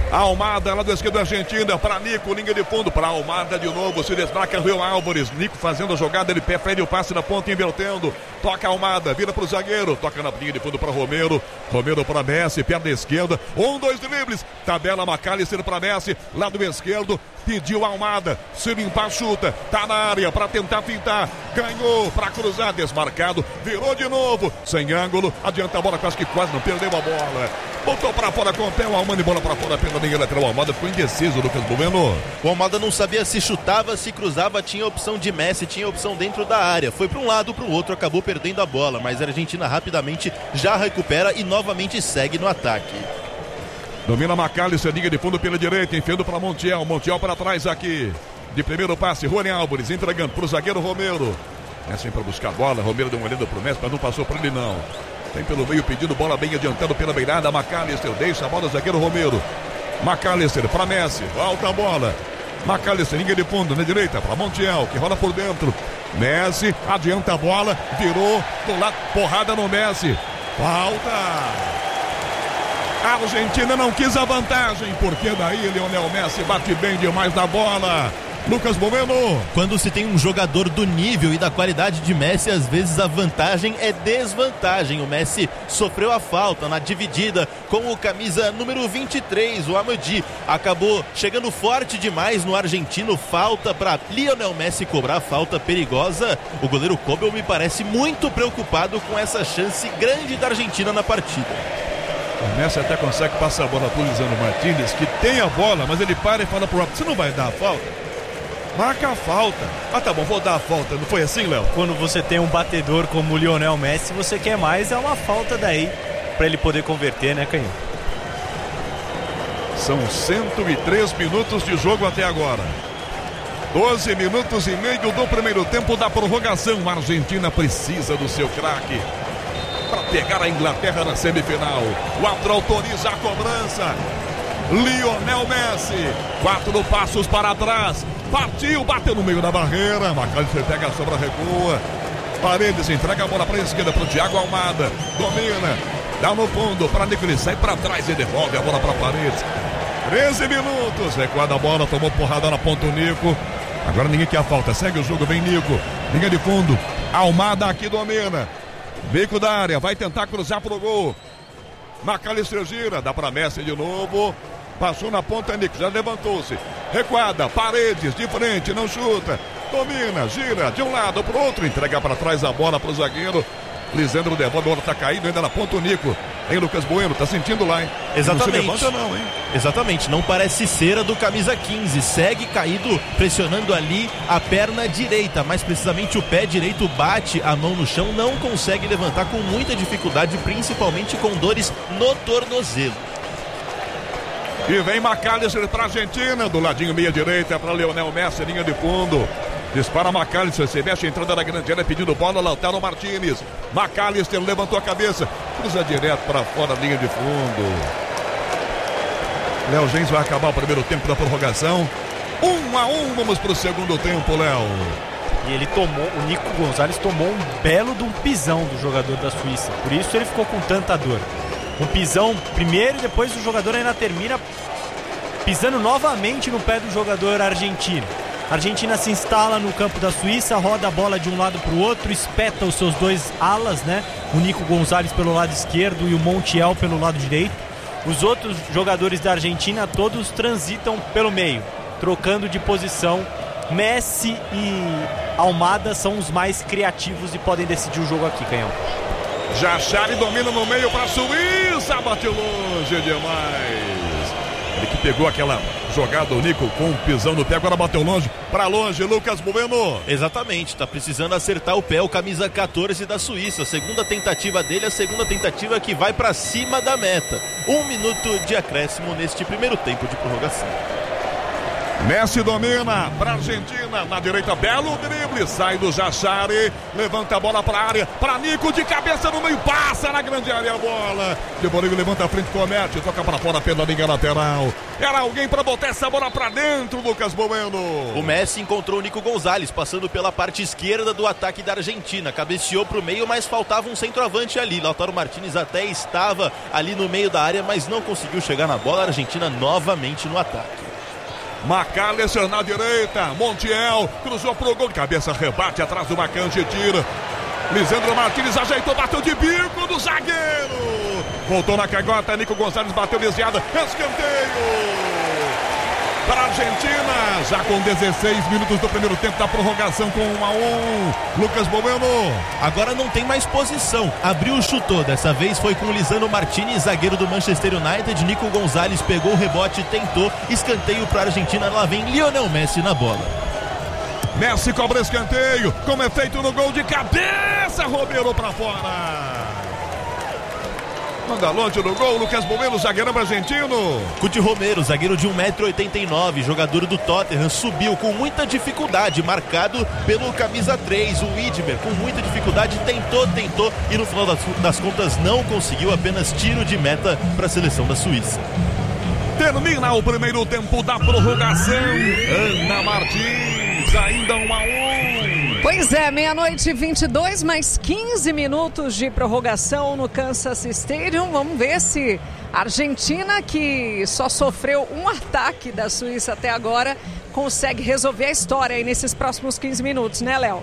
Almada, lá do esquerdo Argentina, para Nico, linha de fundo, para Almada de novo, se desmarca Rio Álvares, Nico fazendo a jogada, ele prefere o passe na ponta, invertendo, toca Almada, vira para o zagueiro, toca na linha de fundo para Romero, Romero para Messi, perna esquerda, um, dois dribles, tabela McAllister para Messi, lado esquerdo, pediu Almada, se limpar, chuta, tá na área para tentar pintar, ganhou para cruzar, desmarcado, virou de novo, sem ângulo, adianta a bola, quase que quase não perdeu a bola, botou para fora com o pé, o Almada, bola para fora pela linha lateral, o Almada ficou indeciso, Lucas Bueno. O Almada não sabia se chutava, se cruzava, tinha opção de Messi, tinha opção dentro da área, foi para um lado, para o outro, acabou perdendo a bola, mas a Argentina rapidamente já recupera e novamente segue no ataque. Domina McAllister, liga de fundo pela direita, enfiando para Montiel, Montiel para trás aqui, de primeiro passe, Rony Álvares, entregando para o zagueiro Romero, Messi para buscar a bola, Romero deu uma olhada para o Messi, mas não passou para ele não. Tem pelo meio pedindo bola bem adiantado pela beirada, McAllister, deixa a bola, zagueiro Romero, McAllister para Messi, volta a bola, McAllister, linha de fundo na direita para Montiel, que rola por dentro, Messi, adianta a bola, virou do lado, porrada no Messi, falta. A Argentina não quis a vantagem, porque daí Lionel Messi bate bem demais na bola. Lucas Bueno. Quando se tem um jogador do nível e da qualidade de Messi, às vezes a vantagem é desvantagem. O Messi sofreu a falta na dividida com o camisa número vinte e três, o Amadi. Acabou chegando forte demais no argentino. Falta para Lionel Messi cobrar, falta perigosa. O goleiro Kobel me parece muito preocupado com essa chance grande da Argentina na partida. O Messi até consegue passar a bola para o Lisandro Martínez, que tem a bola, mas ele para e fala pro árbitro: você não vai dar a falta? Marca a falta. Ah, tá bom, vou dar a falta. Não foi assim, Léo? Quando você tem um batedor como o Lionel Messi, você quer mais, é uma falta daí para ele poder converter, né, Canhão? São cento e três minutos de jogo até agora. doze minutos e meio do primeiro tempo da prorrogação. A Argentina precisa do seu craque para pegar a Inglaterra na semifinal. O árbitro autoriza a cobrança. Lionel Messi, quatro passos para trás, partiu, bateu no meio da barreira, McAllister pega a sobra, recua, Paredes entrega a bola para a esquerda para o Thiago Almada, domina, dá no fundo para Nicolas, sai para trás e devolve a bola para Paredes. treze minutos, recuada a bola, tomou porrada na ponta o Nico, agora ninguém quer a falta, segue o jogo, vem Nico, linha de fundo, Almada aqui domina, bico da área, vai tentar cruzar pro gol, McAllister gira, dá para Messi de novo, passou na ponta, Nico, já levantou-se, recuada, Paredes de frente, não chuta, domina, gira de um lado pro outro, entrega para trás a bola pro zagueiro, Lisandro devolve, a bola tá caindo ainda na ponta o Nico, hein, Lucas Bueno, tá sentindo lá, hein? Exatamente. Não se levanta não, hein? Exatamente, não parece cera do camisa quinze, segue caído, pressionando ali a perna direita, mais precisamente o pé direito bate a mão no chão, não consegue levantar com muita dificuldade, principalmente com dores no tornozelo. E vem McAllister para a Argentina, do ladinho meia direita para Lionel Messi, linha de fundo. Dispara McAllister, se mexe, entrando na grande área, pedindo bola, Lautaro Martínez. McAllister levantou a cabeça, cruza direto para fora, linha de fundo. Léo Gens vai acabar o primeiro tempo da prorrogação. Um a um, vamos para o segundo tempo, Léo. E ele tomou, o Nico Gonzalez tomou um belo de um pisão do jogador da Suíça. Por isso ele ficou com tanta dor. Um pisão primeiro e depois o jogador ainda termina pisando novamente no pé do jogador argentino. A Argentina se instala no campo da Suíça, roda a bola de um lado para o outro, espeta os seus dois alas, né? O Nico Gonzalez pelo lado esquerdo e o Montiel pelo lado direito. Os outros jogadores da Argentina todos transitam pelo meio, trocando de posição. Messi e Almada são os mais criativos e podem decidir o jogo aqui, Canhão. Jachari domina no meio para a Suíça, bateu longe demais. Ele que pegou aquela jogada, o Nico com um pisão no pé, agora bateu longe, para longe, Lucas Bueno. Exatamente, tá precisando acertar o pé, o camisa quatorze da Suíça. A segunda tentativa dele, a segunda tentativa que vai para cima da meta. Um minuto de acréscimo neste primeiro tempo de prorrogação. Messi domina para a Argentina, na direita, belo drible, sai do Jachari, levanta a bola para a área, para Nico, de cabeça no meio, passa na grande área a bola, de Bolívia levanta a frente, comete, toca para fora pela linha lateral, era alguém para botar essa bola para dentro, Lucas Bueno. O Messi encontrou o Nico Gonzalez, passando pela parte esquerda do ataque da Argentina, cabeceou para o meio, mas faltava um centroavante ali, Lautaro Martínez até estava ali no meio da área, mas não conseguiu chegar na bola, a Argentina novamente no ataque. Macalester na direita, Montiel cruzou pro gol, de cabeça, rebate atrás do Macanje, tira. Lisandro Martínez ajeitou, bateu de bico do zagueiro. Voltou na cagota, Nico Gonzalez bateu desviada, escanteio para a Argentina, já com dezesseis minutos do primeiro tempo da prorrogação, com um a um. Lucas Bueno. Agora não tem mais posição, abriu, chutou, dessa vez foi com o Lisandro Martínez, zagueiro do Manchester United. Nico Gonzalez pegou o rebote, tentou, escanteio para a Argentina, lá vem Lionel Messi na bola. Messi cobra escanteio, como é feito no gol de cabeça, Romero para fora. Manda longe no gol, Lucas Bueno, zagueirão argentino. Cuti Romero, zagueiro de um metro e oitenta e nove, jogador do Tottenham, subiu com muita dificuldade, marcado pelo camisa três, o Widmer, com muita dificuldade, tentou, tentou e no final das, das contas não conseguiu, apenas tiro de meta para a seleção da Suíça. Termina o primeiro tempo da prorrogação, Ana Martins, ainda um a um. Pois é, meia-noite e vinte e dois, mais quinze minutos de prorrogação no Kansas Stadium. Vamos ver se a Argentina, que só sofreu um ataque da Suíça até agora, consegue resolver a história aí nesses próximos quinze minutos, né, Léo?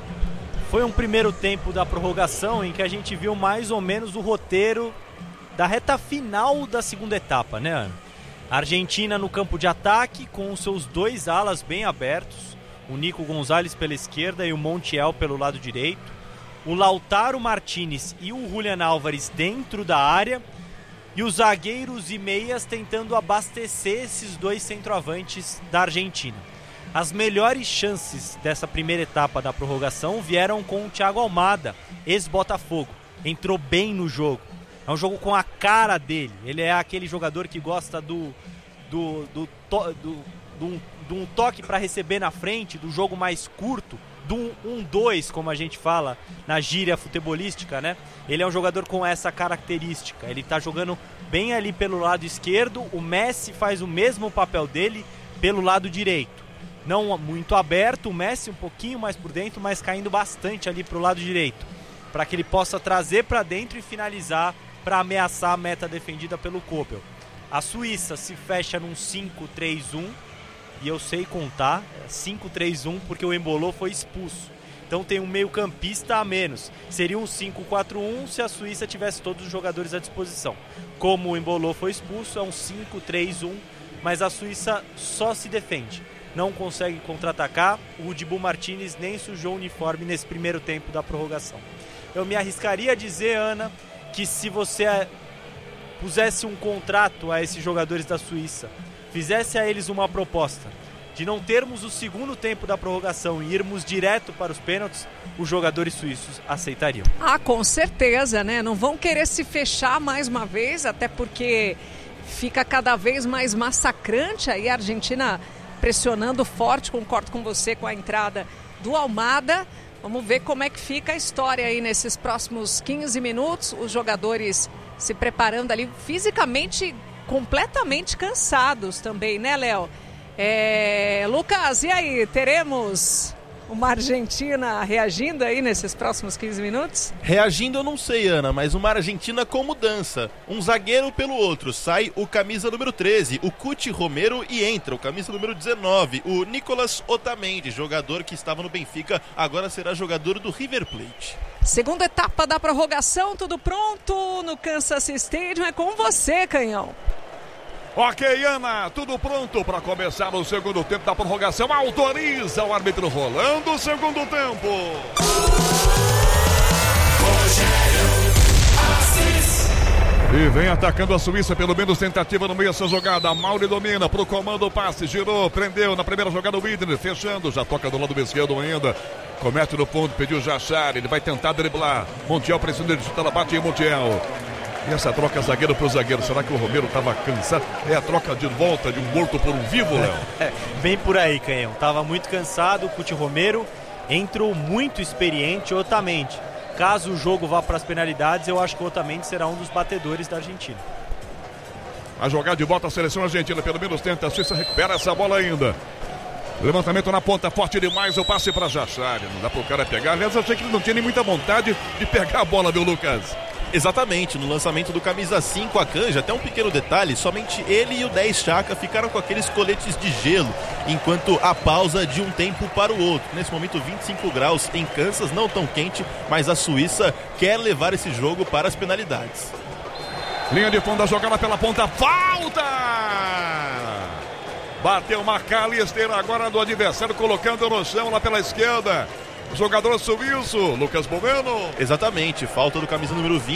Foi um primeiro tempo da prorrogação em que a gente viu mais ou menos o roteiro da reta final da segunda etapa, né, Ana? A Argentina no campo de ataque, com os seus dois alas bem abertos, o Nico Gonzalez pela esquerda e o Montiel pelo lado direito, o Lautaro Martínez e o Julián Álvares dentro da área, e os zagueiros e meias tentando abastecer esses dois centroavantes da Argentina. As melhores chances dessa primeira etapa da prorrogação vieram com o Thiago Almada, ex-Botafogo. Entrou bem no jogo. É um jogo com a cara dele. Ele é aquele jogador que gosta do do, do, to, do, do, um, do um toque para receber na frente, do jogo mais curto, do um dois, como a gente fala na gíria futebolística, né? Ele é um jogador com essa característica. Ele tá jogando bem ali pelo lado esquerdo. O Messi faz o mesmo papel dele pelo lado direito. Não muito aberto, o Messi um pouquinho mais por dentro, mas caindo bastante ali pro lado direito, para que ele possa trazer para dentro e finalizar para ameaçar a meta defendida pelo Kobel. A Suíça se fecha num cinco três um, e eu sei contar, cinco três um, porque o Embolo foi expulso. Então tem um meio campista a menos. Seria um cinco quatro um se a Suíça tivesse todos os jogadores à disposição. Como o Embolo foi expulso, é um cinco três um, mas a Suíça só se defende. Não consegue contra-atacar. O Dibu Martínez nem sujou o uniforme nesse primeiro tempo da prorrogação. Eu me arriscaria a dizer, Ana, que se você pusesse um contrato a esses jogadores da Suíça, fizesse a eles uma proposta de não termos o segundo tempo da prorrogação e irmos direto para os pênaltis, os jogadores suíços aceitariam. Ah, com certeza, né? Não vão querer se fechar mais uma vez, até porque fica cada vez mais massacrante aí a Argentina pressionando forte. Concordo com você com a entrada do Almada. Vamos ver como é que fica a história aí nesses próximos quinze minutos. Os jogadores se preparando ali fisicamente, completamente cansados também, né, Léo? É... Lucas, e aí? Teremos uma Argentina reagindo aí nesses próximos quinze minutos? Reagindo eu não sei, Ana, mas uma Argentina com mudança. Um zagueiro pelo outro. Sai o camisa número treze, o Cuti Romero, e entra o camisa número dezenove, o Nicolas Otamendi, jogador que estava no Benfica, agora será jogador do River Plate. Segunda etapa da prorrogação, tudo pronto no Kansas Stadium. É com você, Canhão. Ok, Ana, tudo pronto para começar o segundo tempo da prorrogação. Autoriza o árbitro, rolando o segundo tempo. E vem atacando a Suíça, pelo menos tentativa no meio dessa jogada. Mauri domina pro comando, passe, girou, prendeu na primeira jogada o Widner, fechando, já toca do lado esquerdo ainda. Comete no ponto, pediu Jachar, ele vai tentar driblar. Montiel pressionando, ele chuta, ela bate em Montiel. E essa troca zagueiro pro zagueiro, será que o Romero estava cansado? É a troca de volta de um morto por um vivo, Léo? É, bem por aí, Canhão. Tava muito cansado, o Cuti Romero entrou muito experiente, Otamendi. Caso o jogo vá para as penalidades, eu acho que o Otamendi será um dos batedores da Argentina. A jogar de volta a seleção argentina, pelo menos tenta, a Suíça recupera essa bola ainda. Levantamento na ponta, forte demais, o passe para Jachari, não dá pro cara pegar. Aliás, eu achei que ele não tinha nem muita vontade de pegar a bola, viu, Lucas? Exatamente, no lançamento do camisa cinco, Akanji, até um pequeno detalhe, somente ele e o dez Xhaka ficaram com aqueles coletes de gelo, enquanto a pausa de um tempo para o outro. Nesse momento vinte e cinco graus em Kansas, não tão quente, mas a Suíça quer levar esse jogo para as penalidades. Linha de fundo, a jogada pela ponta, falta! Bateu McAllister agora do adversário, colocando no chão lá pela esquerda. Jogador suíço, Lucas Bomeno. Exatamente, falta do camisa número vinte.